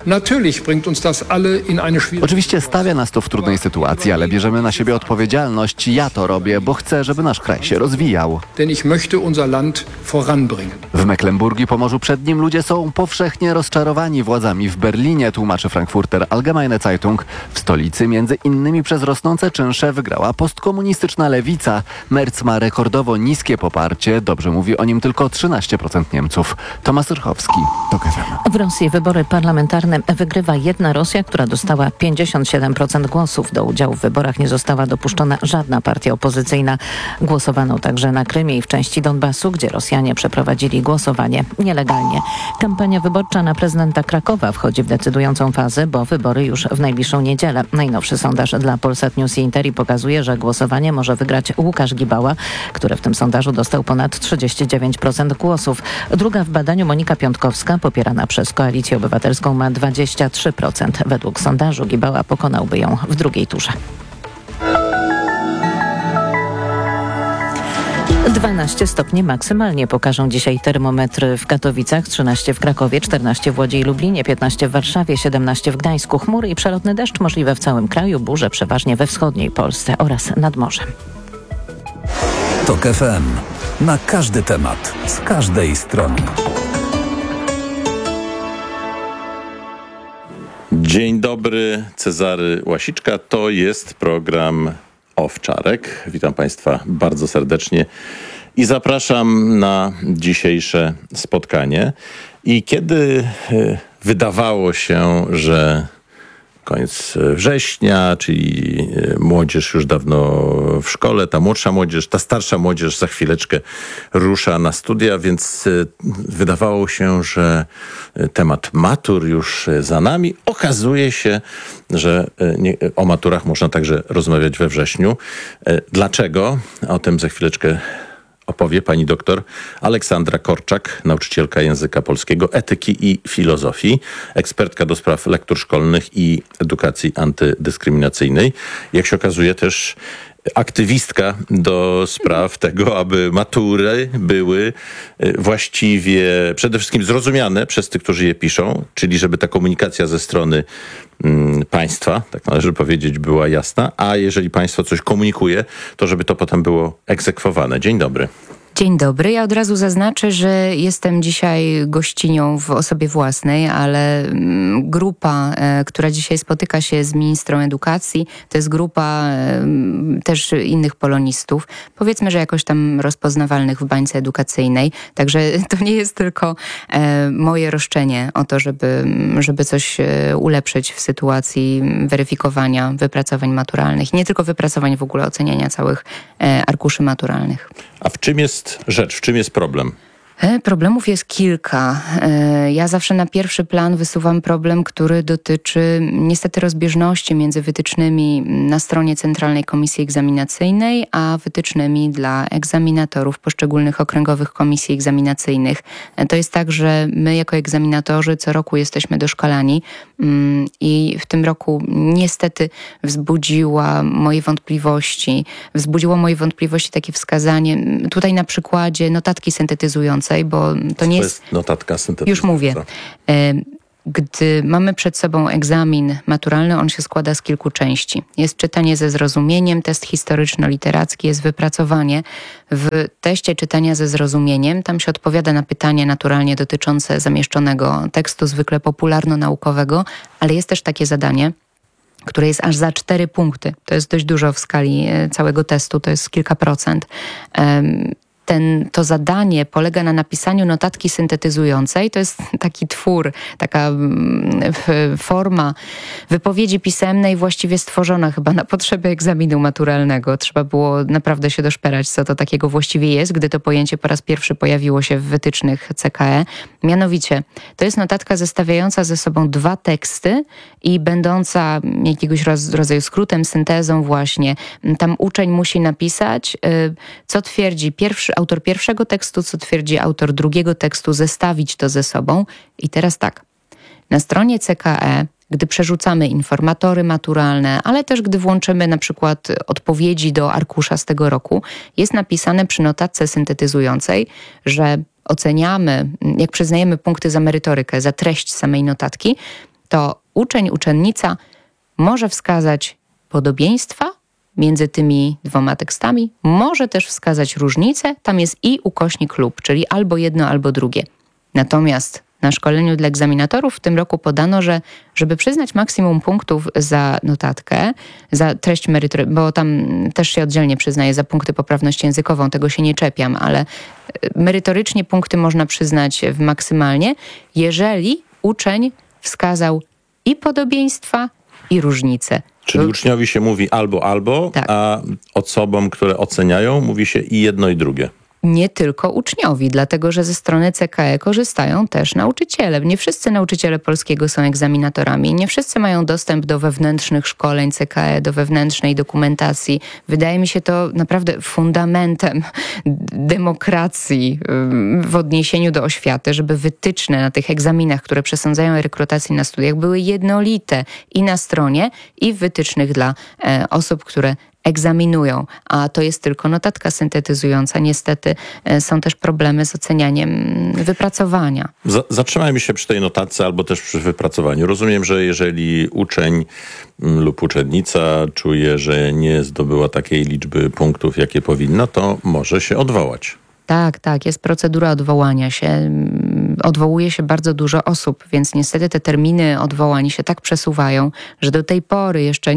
Oczywiście stawia nas to w trudnej sytuacji, ale bierzemy na siebie odpowiedzialność. Ja to robię, bo chcę, żeby nasz kraj się rozwijał. W Mecklenburgii, Pomorzu Przednim ludzie są powszechnie rozczarowani władzami w Berlinie, tłumaczy Frankfurter Allgemeine Zeitung. W stolicy między innymi przez rosnące czynsze wygrała postkomunistyczna lewica. Merz ma rekordowo niskie poparcie. Dobrze mówi o nim tylko 13% Niemców. Tomasz Rychowski, TOK FM. W Rosji wybory parlamentarne wygrywa jedna Rosja, która dostała 57% głosów. Do udziału w wyborach nie została dopuszczona żadna partia opozycyjna. Głosowano także na Krymie i w części Donbasu, gdzie Rosjanie przeprowadzili głosowanie nielegalnie. Kampania wyborcza na prezydenta Krakowa wchodzi w decydującą fazę, bo wybory już w najbliższą niedzielę. Najnowszy sondaż dla Polsat News i Interi pokazuje, że głosowanie może wygrać Łukasz Gibała, który w tym sondażu dostał ponad 39% głosów. Druga w badaniu Monika Piątkowska, popierana przez Koalicję Obywatelską, ma 23%. Według sondażu Gibała pokonałby ją w drugiej turze. 12 stopni maksymalnie pokażą dzisiaj termometry w Katowicach, 13 w Krakowie, 14 w Łodzi i Lublinie, 15 w Warszawie, 17 w Gdańsku. Chmury i przelotny deszcz możliwe w całym kraju, burze przeważnie we wschodniej Polsce oraz nad morzem. TOK FM. Na każdy temat, z każdej strony. Dzień dobry, Cezary Łasiczka. To jest program Owczarek. Witam Państwa bardzo serdecznie i zapraszam na dzisiejsze spotkanie. I kiedy wydawało się, że koniec września, czyli młodzież już dawno w szkole, ta młodsza młodzież, ta starsza młodzież za chwileczkę rusza na studia, więc wydawało się, że temat matur już za nami. Okazuje się, że o maturach można także rozmawiać we wrześniu. Dlaczego? O tym za chwileczkę opowie pani doktor Aleksandra Korczak, nauczycielka języka polskiego, etyki i filozofii, ekspertka do spraw lektur szkolnych i edukacji antydyskryminacyjnej. Jak się okazuje, też aktywistka do spraw tego, aby matury były właściwie przede wszystkim zrozumiane przez tych, którzy je piszą, czyli żeby ta komunikacja ze strony państwa, tak należy powiedzieć, była jasna, a jeżeli państwo coś komunikuje, to żeby to potem było egzekwowane. Dzień dobry. Dzień dobry. Ja od razu zaznaczę, że jestem dzisiaj gościnią w osobie własnej, ale grupa, która dzisiaj spotyka się z ministrą edukacji, to jest grupa też innych polonistów, powiedzmy, że jakoś tam rozpoznawalnych w bańce edukacyjnej. Także to nie jest tylko moje roszczenie o to, żeby coś ulepszyć w sytuacji weryfikowania wypracowań maturalnych. Nie tylko wypracowań, w ogóle oceniania całych arkuszy maturalnych. A w czym jest rzecz, w czym jest problem? Problemów jest kilka. Ja zawsze na pierwszy plan wysuwam problem, który dotyczy niestety rozbieżności między wytycznymi na stronie Centralnej Komisji Egzaminacyjnej, a wytycznymi dla egzaminatorów poszczególnych okręgowych komisji egzaminacyjnych. To jest tak, że my jako egzaminatorzy co roku jesteśmy doszkalani i w tym roku niestety wzbudziło moje wątpliwości takie wskazanie, tutaj na przykładzie notatki syntetyzującej, bo to nie jest notatka syntetyczna. Już mówię. Gdy mamy przed sobą egzamin maturalny, on się składa z kilku części. Jest czytanie ze zrozumieniem, test historyczno-literacki, jest wypracowanie. W teście czytania ze zrozumieniem tam się odpowiada na pytania naturalnie dotyczące zamieszczonego tekstu, zwykle popularno-naukowego, ale jest też takie zadanie, które jest aż za 4 punkty. To jest dość dużo w skali całego testu, to jest kilka procent. To zadanie polega na napisaniu notatki syntetyzującej. To jest taki twór, taka forma wypowiedzi pisemnej właściwie stworzona chyba na potrzeby egzaminu maturalnego. Trzeba było naprawdę się doszperać, co to takiego właściwie jest, gdy to pojęcie po raz pierwszy pojawiło się w wytycznych CKE. Mianowicie, to jest notatka zestawiająca ze sobą 2 teksty i będąca jakiegoś rodzaju skrótem, syntezą właśnie. Tam uczeń musi napisać, co twierdzi autor pierwszego tekstu, co twierdzi autor drugiego tekstu, zestawić to ze sobą. I teraz tak, na stronie CKE, gdy przerzucamy informatory maturalne, ale też gdy włączymy na przykład odpowiedzi do arkusza z tego roku, jest napisane przy notatce syntetyzującej, że oceniamy, jak przyznajemy punkty za merytorykę, za treść samej notatki, to uczeń, uczennica może wskazać podobieństwa między tymi 2 tekstami, może też wskazać różnicę, tam jest i ukośnik lub, czyli albo jedno, albo drugie. Natomiast Na szkoleniu dla egzaminatorów w tym roku podano, że żeby przyznać maksimum punktów za notatkę, za treść merytoryczną, bo tam też się oddzielnie przyznaje za punkty poprawność językową, tego się nie czepiam, ale merytorycznie punkty można przyznać maksymalnie, jeżeli uczeń wskazał i podobieństwa, i różnice. Czyli uczniowi się mówi albo, tak. A osobom, które oceniają, mówi się i jedno, i drugie. Nie tylko uczniowi, dlatego że ze strony CKE korzystają też nauczyciele. Nie wszyscy nauczyciele polskiego są egzaminatorami. Nie wszyscy mają dostęp do wewnętrznych szkoleń CKE, do wewnętrznej dokumentacji. Wydaje mi się to naprawdę fundamentem demokracji w odniesieniu do oświaty, żeby wytyczne na tych egzaminach, które przesądzają o rekrutacji na studiach, były jednolite i na stronie, i w wytycznych dla osób, które egzaminują, a to jest tylko notatka syntetyzująca. Niestety są też problemy z ocenianiem wypracowania. Zatrzymajmy się przy tej notatce albo też przy wypracowaniu. Rozumiem, że jeżeli uczeń lub uczennica czuje, że nie zdobyła takiej liczby punktów, jakie powinna, to może się odwołać. Tak, jest procedura odwołania się. Odwołuje się bardzo dużo osób, więc niestety te terminy odwołań się tak przesuwają, że do tej pory jeszcze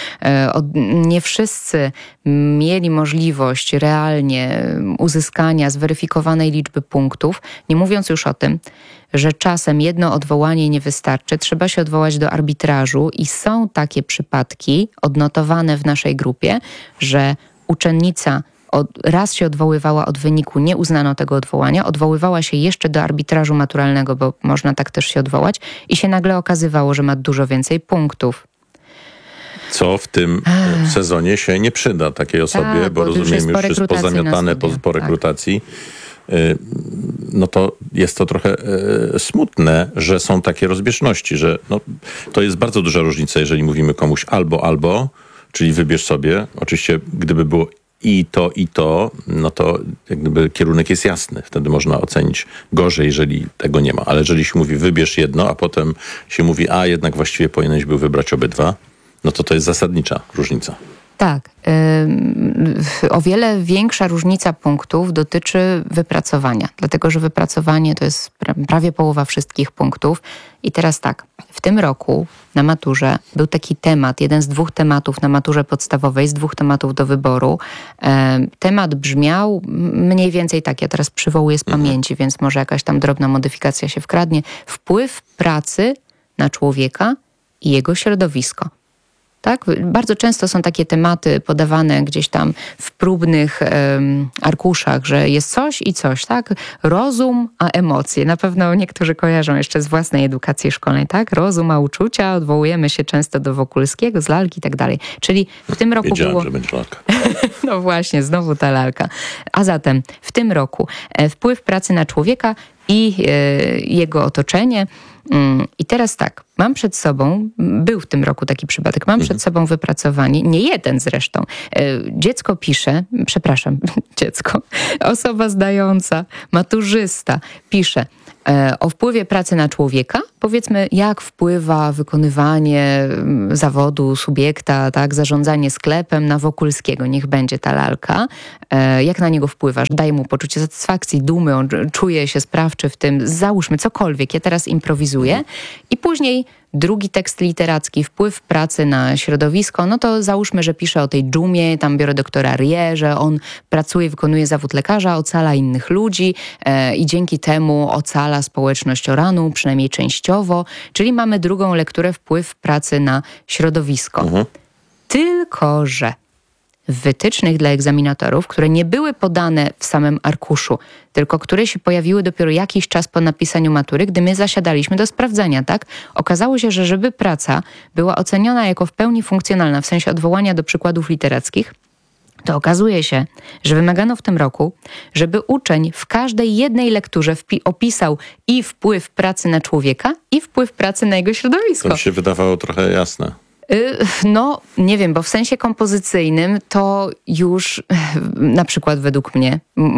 nie wszyscy mieli możliwość realnie uzyskania zweryfikowanej liczby punktów, nie mówiąc już o tym, że czasem jedno odwołanie nie wystarczy, trzeba się odwołać do arbitrażu i są takie przypadki odnotowane w naszej grupie, że uczennica raz się odwoływała od wyniku, nie uznano tego odwołania, odwoływała się jeszcze do arbitrażu maturalnego, bo można tak też się odwołać i się nagle okazywało, że ma dużo więcej punktów. Co w tym sezonie się nie przyda takiej osobie, bo rozumiem, już jest pozamiatane po rekrutacji. No to jest to trochę smutne, że są takie rozbieżności, że to jest bardzo duża różnica, jeżeli mówimy komuś albo, czyli wybierz sobie. Oczywiście, gdyby było i to, no to jak gdyby kierunek jest jasny. Wtedy można ocenić gorzej, jeżeli tego nie ma. Ale jeżeli się mówi wybierz jedno, a potem się mówi, a jednak właściwie powinieneś był wybrać obydwa, no to jest zasadnicza różnica. Tak. O wiele większa różnica punktów dotyczy wypracowania, dlatego że wypracowanie to jest prawie połowa wszystkich punktów. I teraz tak, w tym roku na maturze był taki temat, jeden z 2 tematów na maturze podstawowej, z 2 tematów do wyboru. Temat brzmiał mniej więcej tak, ja teraz przywołuję z pamięci, więc może jakaś tam drobna modyfikacja się wkradnie. Wpływ pracy na człowieka i jego środowisko. Tak? Bardzo często są takie tematy podawane gdzieś tam w próbnych arkuszach, że jest coś i coś, tak? Rozum a emocje. Na pewno niektórzy kojarzą jeszcze z własnej edukacji szkolnej, tak? Rozum a uczucia, odwołujemy się często do Wokulskiego, z lalki i tak dalej. Czyli w tym roku Wiedziałem, było... że będzie lalka. No właśnie, znowu ta lalka. A zatem w tym roku wpływ pracy na człowieka i jego otoczenie. I teraz tak, mam przed sobą, był w tym roku taki przypadek, mam przed sobą wypracowanie, nie jeden zresztą. Dziecko pisze, osoba zdająca, maturzysta pisze o wpływie pracy na człowieka. Powiedzmy, jak wpływa wykonywanie zawodu subiekta, tak, zarządzanie sklepem na Wokulskiego. Niech będzie ta lalka. Jak na niego wpływa? Daje mu poczucie satysfakcji, dumy, on czuje się sprawczy w tym. Załóżmy cokolwiek, ja teraz improwizuję. I później drugi tekst literacki, wpływ pracy na środowisko, no to załóżmy, że pisze o tej dżumie, tam biorę doktora Rie, że on pracuje, wykonuje zawód lekarza, ocala innych ludzi i dzięki temu ocala społeczność Oranu, przynajmniej częściowo, czyli mamy drugą lekturę, wpływ pracy na środowisko. Tylko że w wytycznych dla egzaminatorów, które nie były podane w samym arkuszu, tylko które się pojawiły dopiero jakiś czas po napisaniu matury, gdy my zasiadaliśmy do sprawdzania, tak? Okazało się, że żeby praca była oceniona jako w pełni funkcjonalna, w sensie odwołania do przykładów literackich, to okazuje się, że wymagano w tym roku, żeby uczeń w każdej jednej lekturze opisał i wpływ pracy na człowieka, i wpływ pracy na jego środowisko. To mi się wydawało trochę jasne. No, nie wiem, bo w sensie kompozycyjnym to już na przykład według mnie,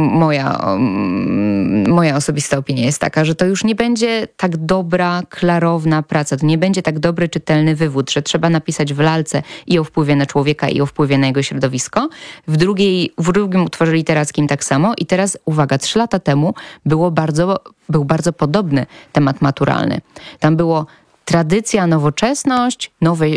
moja osobista opinia jest taka, że to już nie będzie tak dobra, klarowna praca, to nie będzie tak dobry, czytelny wywód, że trzeba napisać w lalce i o wpływie na człowieka, i o wpływie na jego środowisko. W drugim utworze literackim tak samo i teraz, uwaga, 3 lata temu był bardzo podobny temat maturalny. Tam było tradycja, nowoczesność,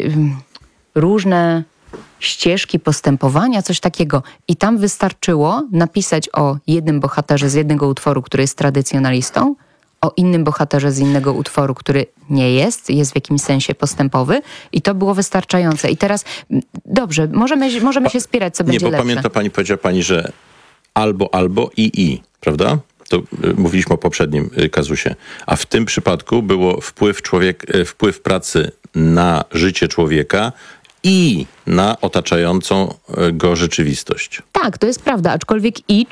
różne ścieżki postępowania, coś takiego. I tam wystarczyło napisać o jednym bohaterze z jednego utworu, który jest tradycjonalistą, o innym bohaterze z innego utworu, który nie jest w jakimś sensie postępowy i to było wystarczające. I teraz, dobrze, możemy się spierać, co będzie lepsze. Nie, bo pamięta pani, powiedziała pani, że albo i, prawda? To mówiliśmy o poprzednim kazusie. A w tym przypadku było wpływ pracy na życie człowieka i na otaczającą go rzeczywistość. Tak, to jest prawda, aczkolwiek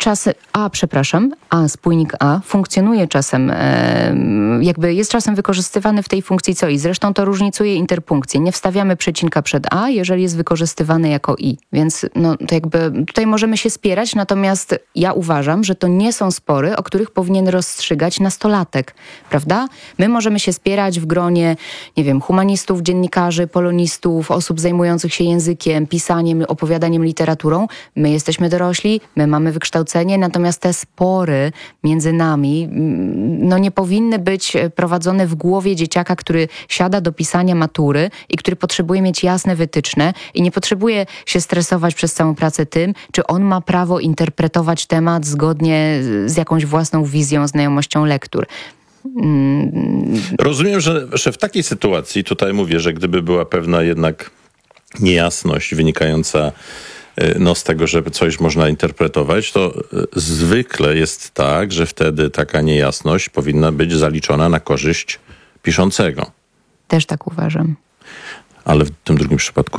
spójnik A funkcjonuje czasem, jest czasem wykorzystywany w tej funkcji co i. Zresztą to różnicuje interpunkcję. Nie wstawiamy przecinka przed A, jeżeli jest wykorzystywany jako i. Więc to tutaj możemy się spierać, natomiast ja uważam, że to nie są spory, o których powinien rozstrzygać nastolatek, prawda? My możemy się spierać w gronie, nie wiem, humanistów, dziennikarzy, polonistów, osób zajmujących się językiem, pisaniem, opowiadaniem, literaturą. My jesteśmy dorośli, my mamy wykształcenie, natomiast te spory między nami nie powinny być prowadzone w głowie dzieciaka, który siada do pisania matury i który potrzebuje mieć jasne wytyczne i nie potrzebuje się stresować przez całą pracę tym, czy on ma prawo interpretować temat zgodnie z jakąś własną wizją, znajomością lektur. Rozumiem, że w takiej sytuacji, tutaj mówię, że gdyby była pewna jednak niejasność wynikająca z tego, że coś można interpretować, to zwykle jest tak, że wtedy taka niejasność powinna być zaliczona na korzyść piszącego. Też tak uważam. Ale w tym drugim przypadku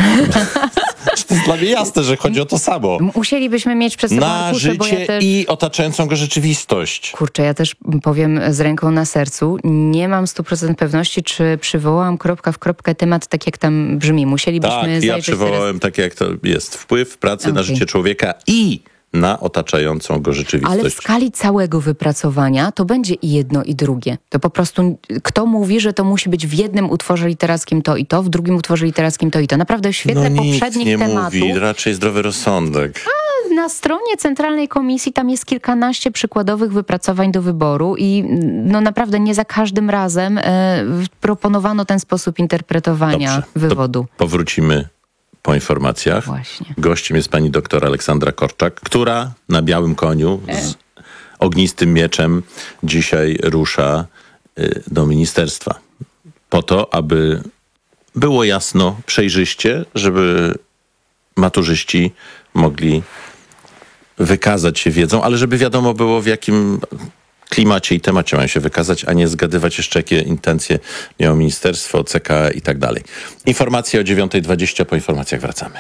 to jest dla mnie jasne, że chodzi o to samo. Musielibyśmy mieć przed sobą na życie i otaczającą go rzeczywistość. Kurczę, ja też powiem z ręką na sercu, nie mam 100% pewności, czy przywołałam kropka w kropkę temat tak, jak tam brzmi. Musielibyśmy ja przywołałem tak, jak to jest. Wpływ pracy na życie człowieka i na otaczającą go rzeczywistość. Ale w skali całego wypracowania to będzie i jedno, i drugie. To po prostu kto mówi, że to musi być w jednym utworze literackim to i to, w drugim utworze literackim to i to. Naprawdę świetne poprzednich tematów. Nikt nie mówi, raczej zdrowy rozsądek. Na stronie Centralnej Komisji tam jest kilkanaście przykładowych wypracowań do wyboru i naprawdę nie za każdym razem proponowano ten sposób interpretowania wywodu. Powrócimy po informacjach. Właśnie. Gościem jest pani doktor Aleksandra Korczak, która na białym koniu z ognistym mieczem dzisiaj rusza do ministerstwa. Po to, aby było jasno, przejrzyście, żeby maturzyści mogli wykazać się wiedzą, ale żeby wiadomo było, w jakim klimacie i temacie mają się wykazać, a nie zgadywać jeszcze, jakie intencje miało ministerstwo, CK i tak dalej. Informacje o 9:20, po informacjach wracamy.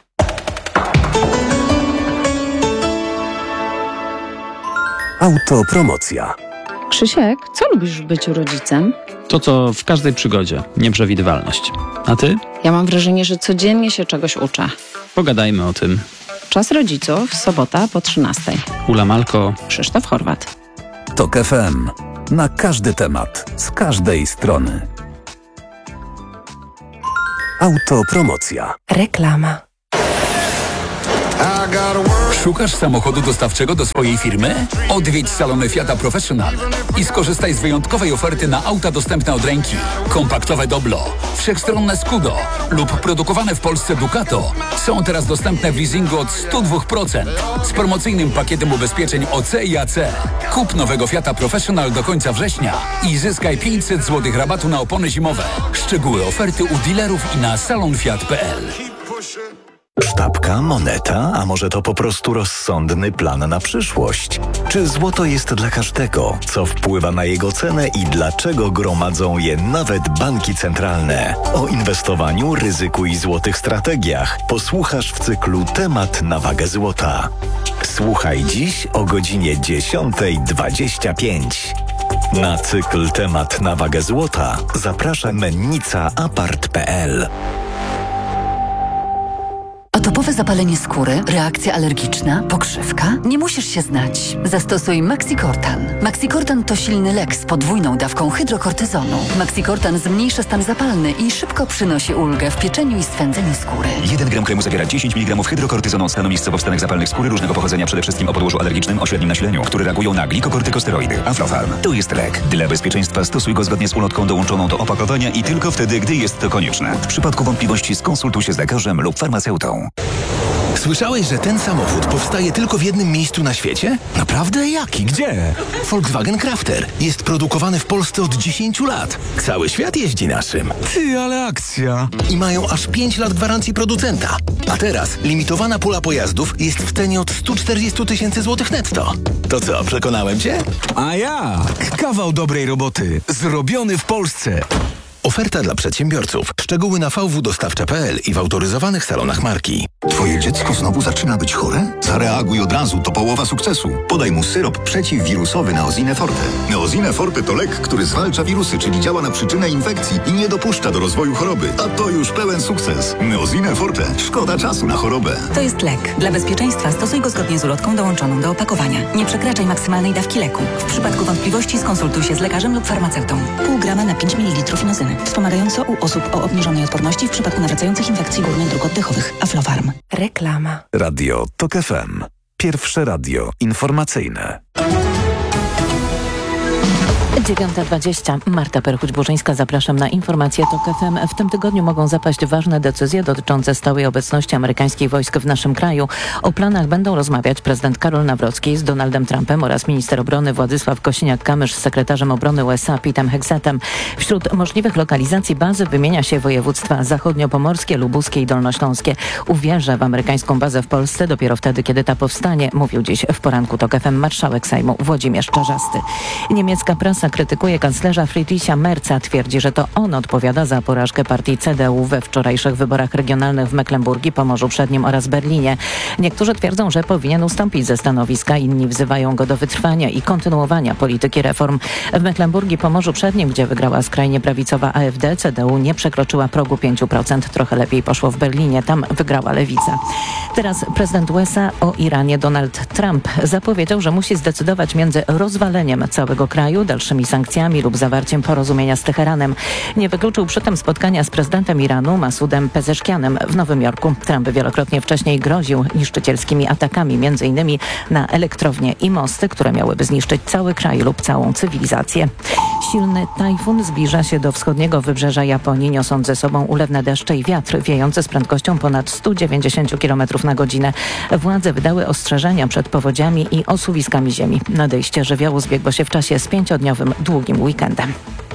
Autopromocja. Krzysiek, co lubisz w byciu rodzicem? To, co w każdej przygodzie. Nieprzewidywalność. A ty? Ja mam wrażenie, że codziennie się czegoś uczę. Pogadajmy o tym. Czas rodziców, sobota po 13:00. Ula Malko. Krzysztof Horwat. TOK FM. Na każdy temat. Z każdej strony. Autopromocja. Reklama. Szukasz samochodu dostawczego do swojej firmy? Odwiedź salony Fiata Professional i skorzystaj z wyjątkowej oferty na auta dostępne od ręki. Kompaktowe Doblo, wszechstronne Scudo lub produkowane w Polsce Ducato są teraz dostępne w leasingu od 102% z promocyjnym pakietem ubezpieczeń OC i AC. Kup nowego Fiata Professional do końca września i zyskaj 500 zł rabatu na opony zimowe. Szczegóły oferty u dealerów i na salonfiat.pl. Sztabka, moneta, a może to po prostu rozsądny plan na przyszłość? Czy złoto jest dla każdego? Co wpływa na jego cenę i dlaczego gromadzą je nawet banki centralne? O inwestowaniu, ryzyku i złotych strategiach posłuchasz w cyklu Temat na wagę złota. Słuchaj dziś o godzinie 10:25. Na cykl Temat na wagę złota zaprasza Mennica Apart.pl. Atopowe zapalenie skóry, reakcja alergiczna, pokrzywka? Nie musisz się znać. Zastosuj Maxicortan. Maxicortan to silny lek z podwójną dawką hydrokortyzonu. Maxicortan zmniejsza stan zapalny i szybko przynosi ulgę w pieczeniu i swędzeniu skóry. 1 gram kremu zawiera 10 mg hydrokortyzonu od stanu miejscowo wstanek zapalnych skóry różnego pochodzenia, przede wszystkim o podłożu alergicznym o średnim nasileniu, które reagują na glikokortykosteroidy. Aflofarm to jest lek. Dla bezpieczeństwa stosuj go zgodnie z ulotką dołączoną do opakowania i tylko wtedy, gdy jest to konieczne. W przypadku wątpliwości skonsultuj się z lekarzem lub farmaceutą. Słyszałeś, że ten samochód powstaje tylko w jednym miejscu na świecie? Naprawdę? Jaki? Gdzie? Volkswagen Crafter. Jest produkowany w Polsce od 10 lat. Cały świat jeździ naszym. Ty, ale akcja! I mają aż 5 lat gwarancji producenta. A teraz limitowana pula pojazdów jest w cenie od 140 000 złotych netto. To co, przekonałem cię? A jak? Kawał dobrej roboty. Zrobiony w Polsce. Oferta dla przedsiębiorców. Szczegóły na vwdostawcze.pl i w autoryzowanych salonach marki. Twoje dziecko znowu zaczyna być chore? Zareaguj od razu, to połowa sukcesu. Podaj mu syrop przeciwwirusowy Neosine Forte. Neosine Forte to lek, który zwalcza wirusy, czyli działa na przyczynę infekcji i nie dopuszcza do rozwoju choroby. A to już pełen sukces. Neosine Forte. Szkoda czasu na chorobę. To jest lek. Dla bezpieczeństwa stosuj go zgodnie z ulotką dołączoną do opakowania. Nie przekraczaj maksymalnej dawki leku. W przypadku wątpliwości skonsultuj się z lekarzem lub farmaceutą. Pół grama na 5 ml inozyny. Wspomagająco u osób o obniżonej odporności w przypadku nawracających infekcji górnych dróg oddechowych. Aflofarm. Reklama. Radio TOK FM. Pierwsze radio informacyjne. 9:20. Marta Perchuć-Burzyńska, zapraszam na informacje TOK FM. W tym tygodniu mogą zapaść ważne decyzje dotyczące stałej obecności amerykańskich wojsk w naszym kraju. O planach będą rozmawiać prezydent Karol Nawrocki z Donaldem Trumpem oraz minister obrony Władysław Kosiniak-Kamysz z sekretarzem obrony USA Petem Hegsetem. Wśród możliwych lokalizacji bazy wymienia się województwa zachodniopomorskie, lubuskie i dolnośląskie. Uwierzę w amerykańską bazę w Polsce dopiero wtedy, kiedy ta powstanie, mówił dziś w poranku TOK FM marszałek Sejmu Włodzimierz Czarzasty. Niemiecka prasa krytykuje kanclerza Friedricha Merza. Twierdzi, że to on odpowiada za porażkę partii CDU we wczorajszych wyborach regionalnych w Mecklenburgii, Pomorzu Przednim oraz Berlinie. Niektórzy twierdzą, że powinien ustąpić ze stanowiska, inni wzywają go do wytrwania i kontynuowania polityki reform. W Mecklenburgii, Pomorzu Przednim, gdzie wygrała skrajnie prawicowa AfD, CDU nie przekroczyła progu 5%. Trochę lepiej poszło w Berlinie, tam wygrała lewica. Teraz prezydent USA o Iranie Donald Trump zapowiedział, że musi zdecydować między rozwaleniem całego kraju, dalszymi sankcjami lub zawarciem porozumienia z Teheranem. Nie wykluczył przy tym spotkania z prezydentem Iranu Masudem Pezeszkianem w Nowym Jorku. Trump wielokrotnie wcześniej groził niszczycielskimi atakami, m.in. na elektrownie i mosty, które miałyby zniszczyć cały kraj lub całą cywilizację. Silny tajfun zbliża się do wschodniego wybrzeża Japonii, niosąc ze sobą ulewne deszcze i wiatr wiejący z prędkością ponad 190 km na godzinę. Władze wydały ostrzeżenia przed powodziami i osuwiskami ziemi. Nadejście żywiołu zbiegło się w czasie z 5-dniowym długim weekendem.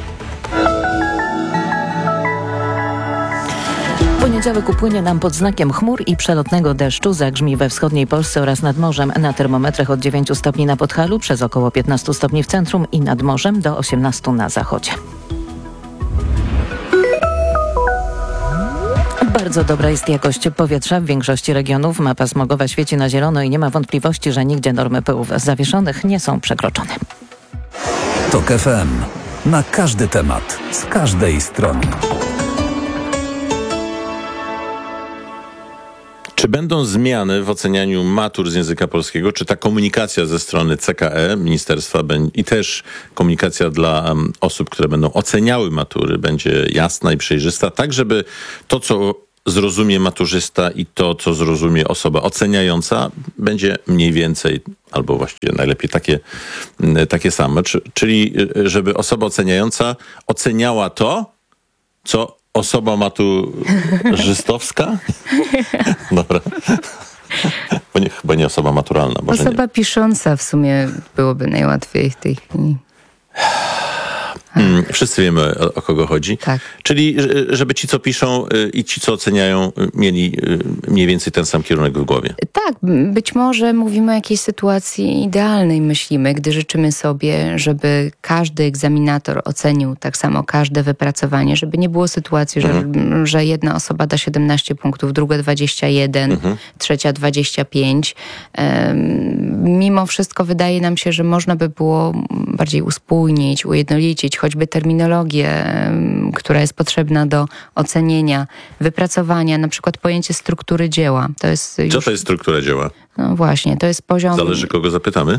Poniedziałek upłynie nam pod znakiem chmur i przelotnego deszczu. Zagrzmi we wschodniej Polsce oraz nad morzem. Na termometrach od 9 stopni na Podhalu, przez około 15 stopni w centrum i nad morzem do 18 na zachodzie. Bardzo dobra jest jakość powietrza w większości regionów. Mapa smogowa świeci na zielono i nie ma wątpliwości, że nigdzie normy pyłów zawieszonych nie są przekroczone. TOK FM. Na każdy temat, z każdej strony. Czy będą zmiany w ocenianiu matur z języka polskiego? Czy ta komunikacja ze strony CKE, ministerstwa i też komunikacja dla osób, które będą oceniały matury, będzie jasna i przejrzysta, tak żeby to, co zrozumie maturzysta i to, co zrozumie osoba oceniająca, będzie mniej więcej, albo właściwie najlepiej takie same. Czyli żeby osoba oceniająca oceniała to, co osoba maturzystowska? Dobra. Chyba nie osoba maturalna. Osoba pisząca w sumie byłoby najłatwiej w tej chwili. Wszyscy wiemy, o kogo chodzi. Tak. Czyli, żeby ci, co piszą i ci, co oceniają, mieli mniej więcej ten sam kierunek w głowie. Tak, być może mówimy o jakiejś sytuacji idealnej, myślimy, gdy życzymy sobie, żeby każdy egzaminator ocenił tak samo każde wypracowanie, żeby nie było sytuacji, że jedna osoba da 17 punktów, druga 21, trzecia 25. Mimo wszystko wydaje nam się, że można by było bardziej uspójnić, ujednolicić choćby terminologię, która jest potrzebna do ocenienia, wypracowania, na przykład pojęcie struktury dzieła. Co to jest struktura dzieła? No właśnie, to jest poziom... Zależy, kogo zapytamy.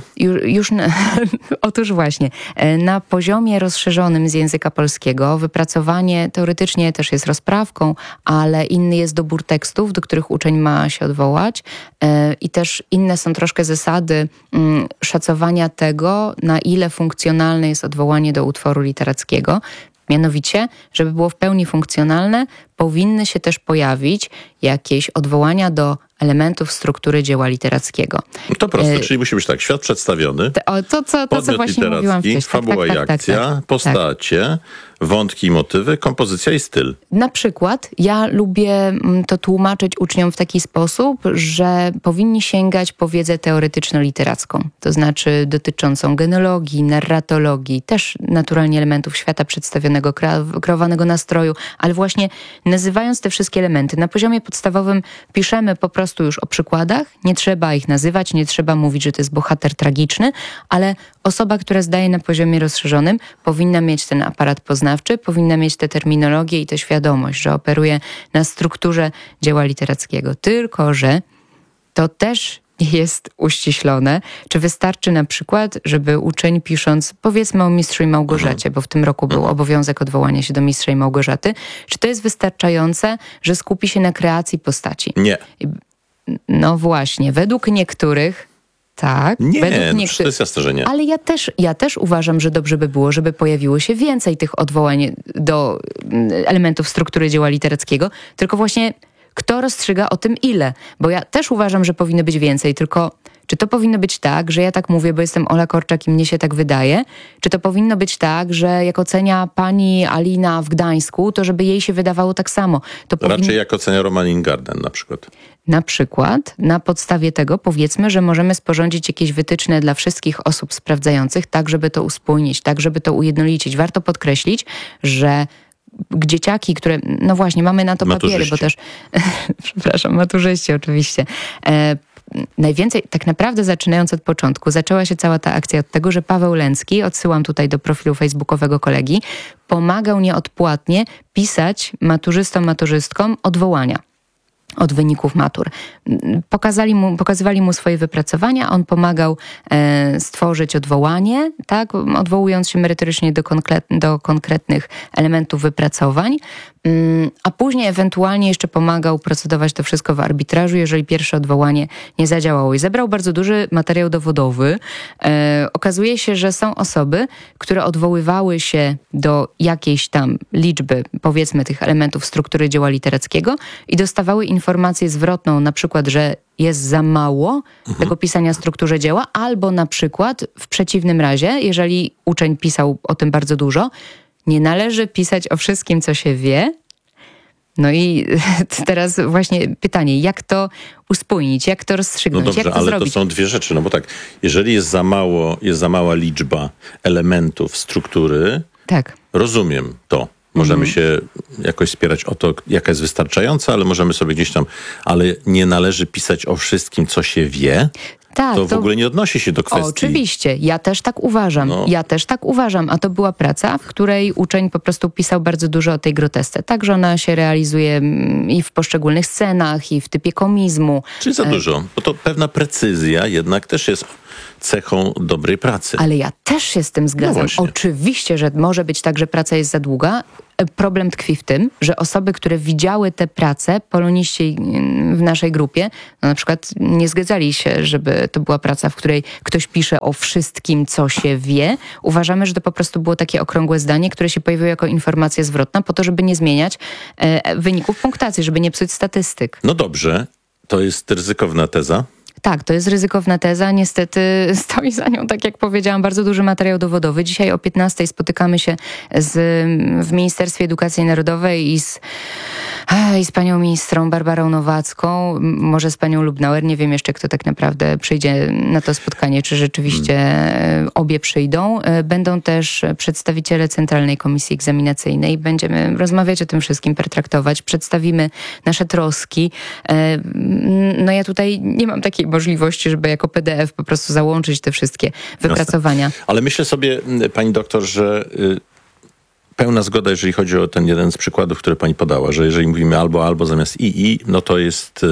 Otóż właśnie, na poziomie rozszerzonym z języka polskiego wypracowanie teoretycznie też jest rozprawką, ale inny jest dobór tekstów, do których uczeń ma się odwołać i też inne są troszkę zasady szacowania tego, na ile funkcjonalne jest odwołanie do utworu literackiego. Mianowicie, żeby było w pełni funkcjonalne, powinny się też pojawić jakieś odwołania do elementów struktury dzieła literackiego. To proste, czyli musi być tak, świat przedstawiony, to co właśnie mówiłam wcześniej. Fabuła i akcja, postacie, wątki i motywy, kompozycja i styl. Na przykład ja lubię to tłumaczyć uczniom w taki sposób, że powinni sięgać po wiedzę teoretyczno-literacką, to znaczy dotyczącą genealogii, narratologii, też naturalnie elementów świata przedstawionego, kreowanego nastroju, ale właśnie nazywając te wszystkie elementy. Na poziomie podstawowym piszemy po prostu już o przykładach, nie trzeba ich nazywać, nie trzeba mówić, że to jest bohater tragiczny, ale osoba, która zdaje na poziomie rozszerzonym, powinna mieć ten aparat poznawczy, powinna mieć tę terminologię i tę świadomość, że operuje na strukturze dzieła literackiego. Tylko że to też jest uściślone. Czy wystarczy na przykład, żeby uczeń pisząc, powiedzmy o Mistrzu i Małgorzacie, bo w tym roku był obowiązek odwołania się do Mistrza i Małgorzaty, czy to jest wystarczające, że skupi się na kreacji postaci? Nie. No właśnie, według niektórych tak. Nie, to jest jasne, że nie. Ale ja też uważam, że dobrze by było, żeby pojawiło się więcej tych odwołań do elementów struktury dzieła literackiego, tylko właśnie kto rozstrzyga o tym ile? Bo ja też uważam, że powinno być więcej, tylko czy to powinno być tak, że ja tak mówię, bo jestem Ola Korczak i mnie się tak wydaje? Czy to powinno być tak, że jak ocenia pani Alina w Gdańsku, to żeby jej się wydawało tak samo? Raczej jak ocenia Roman Ingarden na przykład. Na przykład na podstawie tego powiedzmy, że możemy sporządzić jakieś wytyczne dla wszystkich osób sprawdzających, tak żeby to uspójnić, tak żeby to ujednolicić. Warto podkreślić, że dzieciaki, które, no właśnie, mamy na to papiery, bo też, przepraszam, maturzyści oczywiście, najwięcej, tak naprawdę zaczynając od początku, zaczęła się cała ta akcja od tego, że Paweł Lęcki, odsyłam tutaj do profilu facebookowego kolegi, pomagał nieodpłatnie pisać maturzystom, maturzystkom odwołania od wyników matur. Pokazywali mu swoje wypracowania, on pomagał stworzyć odwołanie, tak, odwołując się merytorycznie do konkretnych elementów wypracowań, a później ewentualnie jeszcze pomagał procedować to wszystko w arbitrażu, jeżeli pierwsze odwołanie nie zadziałało. I zebrał bardzo duży materiał dowodowy. Okazuje się, że są osoby, które odwoływały się do jakiejś tam liczby, powiedzmy, tych elementów struktury dzieła literackiego i dostawały informację zwrotną, na przykład, że jest za mało tego pisania w strukturze dzieła, albo na przykład w przeciwnym razie, jeżeli uczeń pisał o tym bardzo dużo, nie należy pisać o wszystkim, co się wie. No i teraz właśnie pytanie, jak to uspójnić, jak to rozstrzygnąć, no dobrze, jak to ale zrobić? To są dwie rzeczy, no bo tak, jeżeli jest za mała liczba elementów struktury, tak, rozumiem to. Możemy się jakoś spierać o to, jaka jest wystarczająca, ale możemy sobie gdzieś tam, ale nie należy pisać o wszystkim, co się wie. Tak, to w ogóle nie odnosi się do kwestii... Oczywiście, ja też tak uważam. Ja też tak uważam, a to była praca, w której uczeń po prostu pisał bardzo dużo o tej grotesce. Tak, że ona się realizuje i w poszczególnych scenach, i w typie komizmu. Czyli za dużo, bo to pewna precyzja jednak też jest cechą dobrej pracy. Ale ja też się z tym zgadzam. No oczywiście, że może być tak, że praca jest za długa. Problem tkwi w tym, że osoby, które widziały te prace, poloniści w naszej grupie, no na przykład nie zgadzali się, żeby to była praca, w której ktoś pisze o wszystkim, co się wie. Uważamy, że to po prostu było takie okrągłe zdanie, które się pojawiło jako informacja zwrotna po to, żeby nie zmieniać wyników punktacji, żeby nie psuć statystyk. No dobrze, to jest ryzykowna teza. Tak, to jest ryzykowna teza. Niestety stoi za nią, tak jak powiedziałam, bardzo duży materiał dowodowy. Dzisiaj o 15:00 spotykamy się w Ministerstwie Edukacji Narodowej i z panią ministrą Barbarą Nowacką, może z panią Lubnauer. Nie wiem jeszcze, kto tak naprawdę przyjdzie na to spotkanie, czy rzeczywiście obie przyjdą. Będą też przedstawiciele Centralnej Komisji Egzaminacyjnej. Będziemy rozmawiać o tym wszystkim, pertraktować. Przedstawimy nasze troski. No ja tutaj nie mam takiej możliwości, żeby jako PDF po prostu załączyć te wszystkie wypracowania. Jasne. Ale myślę sobie, pani doktor, że pełna zgoda, jeżeli chodzi o ten jeden z przykładów, który pani podała, że jeżeli mówimy albo zamiast i, no to jest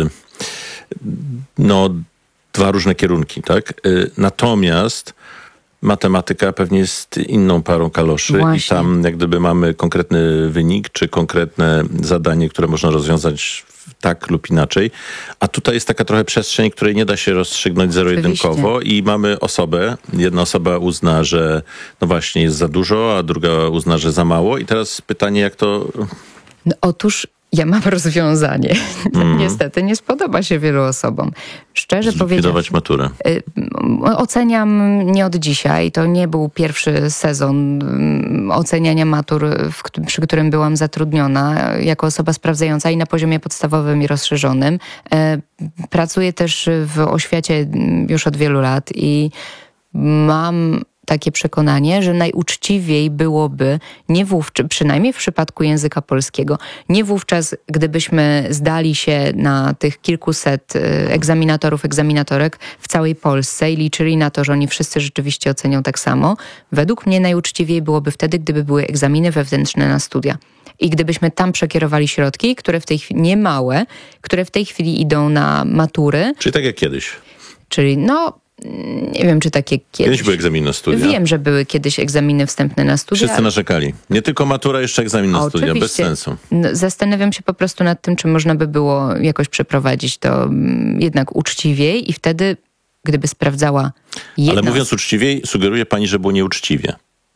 dwa różne kierunki, tak? Natomiast matematyka pewnie jest inną parą kaloszy. Właśnie. I tam jak gdyby mamy konkretny wynik, czy konkretne zadanie, które można rozwiązać tak lub inaczej. A tutaj jest taka trochę przestrzeń, której nie da się rozstrzygnąć zero-jedynkowo i mamy osobę. Jedna osoba uzna, że no właśnie jest za dużo, a druga uzna, że za mało. I teraz pytanie, jak to... No, otóż ja mam rozwiązanie. Niestety nie spodoba się wielu osobom. Szczerze powiedziawszy, maturę. Oceniam nie od dzisiaj. To nie był pierwszy sezon oceniania matur, przy którym byłam zatrudniona jako osoba sprawdzająca i na poziomie podstawowym i rozszerzonym. Pracuję też w oświacie już od wielu lat i mam takie przekonanie, że najuczciwiej byłoby nie wówczas, przynajmniej w przypadku języka polskiego, nie wówczas, gdybyśmy zdali się na tych kilkuset egzaminatorów, egzaminatorek w całej Polsce i liczyli na to, że oni wszyscy rzeczywiście ocenią tak samo. Według mnie najuczciwiej byłoby wtedy, gdyby były egzaminy wewnętrzne na studia. I gdybyśmy tam przekierowali środki, które w tej chwili, niemałe, które w tej chwili idą na matury. Czyli tak jak kiedyś. Czyli nie wiem, czy takie Kiedyś były egzaminy na studia. Wiem, że były kiedyś egzaminy wstępne na studia. Wszyscy narzekali. Nie tylko matura, jeszcze egzamin na studia. Bez sensu. Zastanawiam się po prostu nad tym, czy można by było jakoś przeprowadzić to jednak uczciwiej i wtedy, gdyby sprawdzała jedna... Ale mówiąc uczciwiej, sugeruje pani, że było nieuczciwie.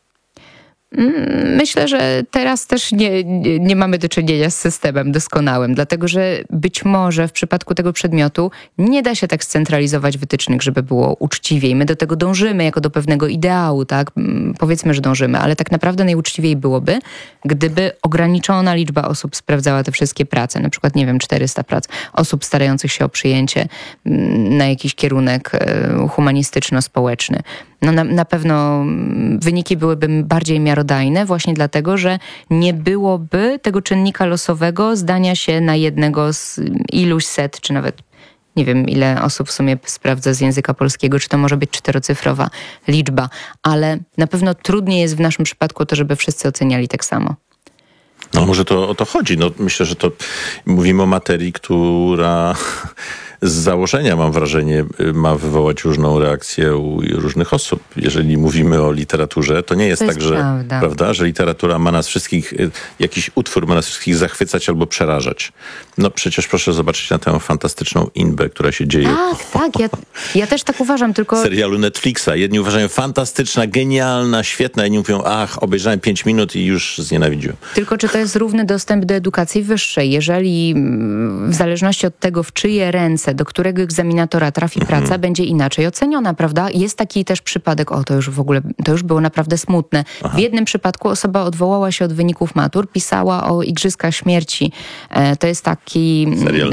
Myślę, że teraz też nie mamy do czynienia z systemem doskonałym, dlatego że być może w przypadku tego przedmiotu nie da się tak scentralizować wytycznych, żeby było uczciwiej. My do tego dążymy jako do pewnego ideału, tak? Powiedzmy, że dążymy, ale tak naprawdę najuczciwiej byłoby, gdyby ograniczona liczba osób sprawdzała te wszystkie prace, na przykład, 400 prac, osób starających się o przyjęcie na jakiś kierunek humanistyczno-społeczny. Na pewno wyniki byłyby bardziej miarodajne właśnie dlatego, że nie byłoby tego czynnika losowego zdania się na jednego z iluś set, czy nawet nie wiem, ile osób w sumie sprawdza z języka polskiego, czy to może być 4-cyfrowa liczba, ale na pewno trudniej jest w naszym przypadku to, żeby wszyscy oceniali tak samo. No może to o to chodzi. Myślę, że to mówimy o materii, która z założenia, mam wrażenie, ma wywołać różną reakcję u różnych osób. Jeżeli mówimy o literaturze, to nie jest tak, że prawda, że literatura ma nas wszystkich, jakiś utwór ma nas wszystkich zachwycać albo przerażać. No przecież proszę zobaczyć na tę fantastyczną Inbę, która się dzieje. Tak, ja też tak uważam, tylko... serialu Netflixa. Jedni uważają fantastyczna, genialna, świetna, inni mówią, obejrzałem 5 minut i już znienawidziłem. Tylko czy to jest równy dostęp do edukacji wyższej? Jeżeli w zależności od tego, w czyje ręce, do którego egzaminatora trafi praca, będzie inaczej oceniona, prawda? Jest taki też przypadek, to już było naprawdę smutne. W jednym przypadku osoba odwołała się od wyników matur, pisała o Igrzyskach Śmierci. To jest taki... serial?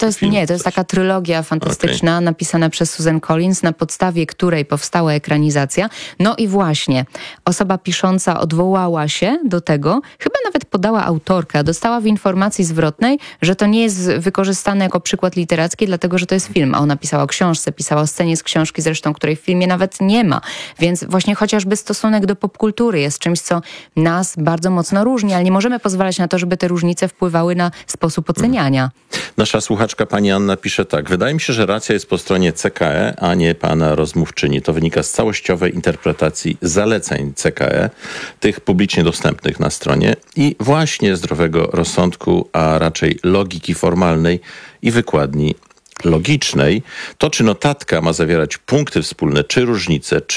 To jest taka trylogia fantastyczna, napisana przez Susan Collins, na podstawie której powstała ekranizacja. No i właśnie, osoba pisząca odwołała się do tego, chyba nawet podała autorkę, dostała w informacji zwrotnej, że to nie jest wykorzystane jako przykład literacki, dlatego że to jest film, a ona pisała o książce, pisała o scenie z książki zresztą, której w filmie nawet nie ma. Więc właśnie chociażby stosunek do popkultury jest czymś, co nas bardzo mocno różni, ale nie możemy pozwalać na to, żeby te różnice wpływały na sposób oceniania. Nasza słuchaczka pani Anna pisze tak. Wydaje mi się, że racja jest po stronie CKE, a nie pana rozmówczyni. To wynika z całościowej interpretacji zaleceń CKE, tych publicznie dostępnych na stronie i właśnie zdrowego rozsądku, a raczej logiki formalnej i wykładni logicznej. To, czy notatka ma zawierać punkty wspólne, czy różnice, czy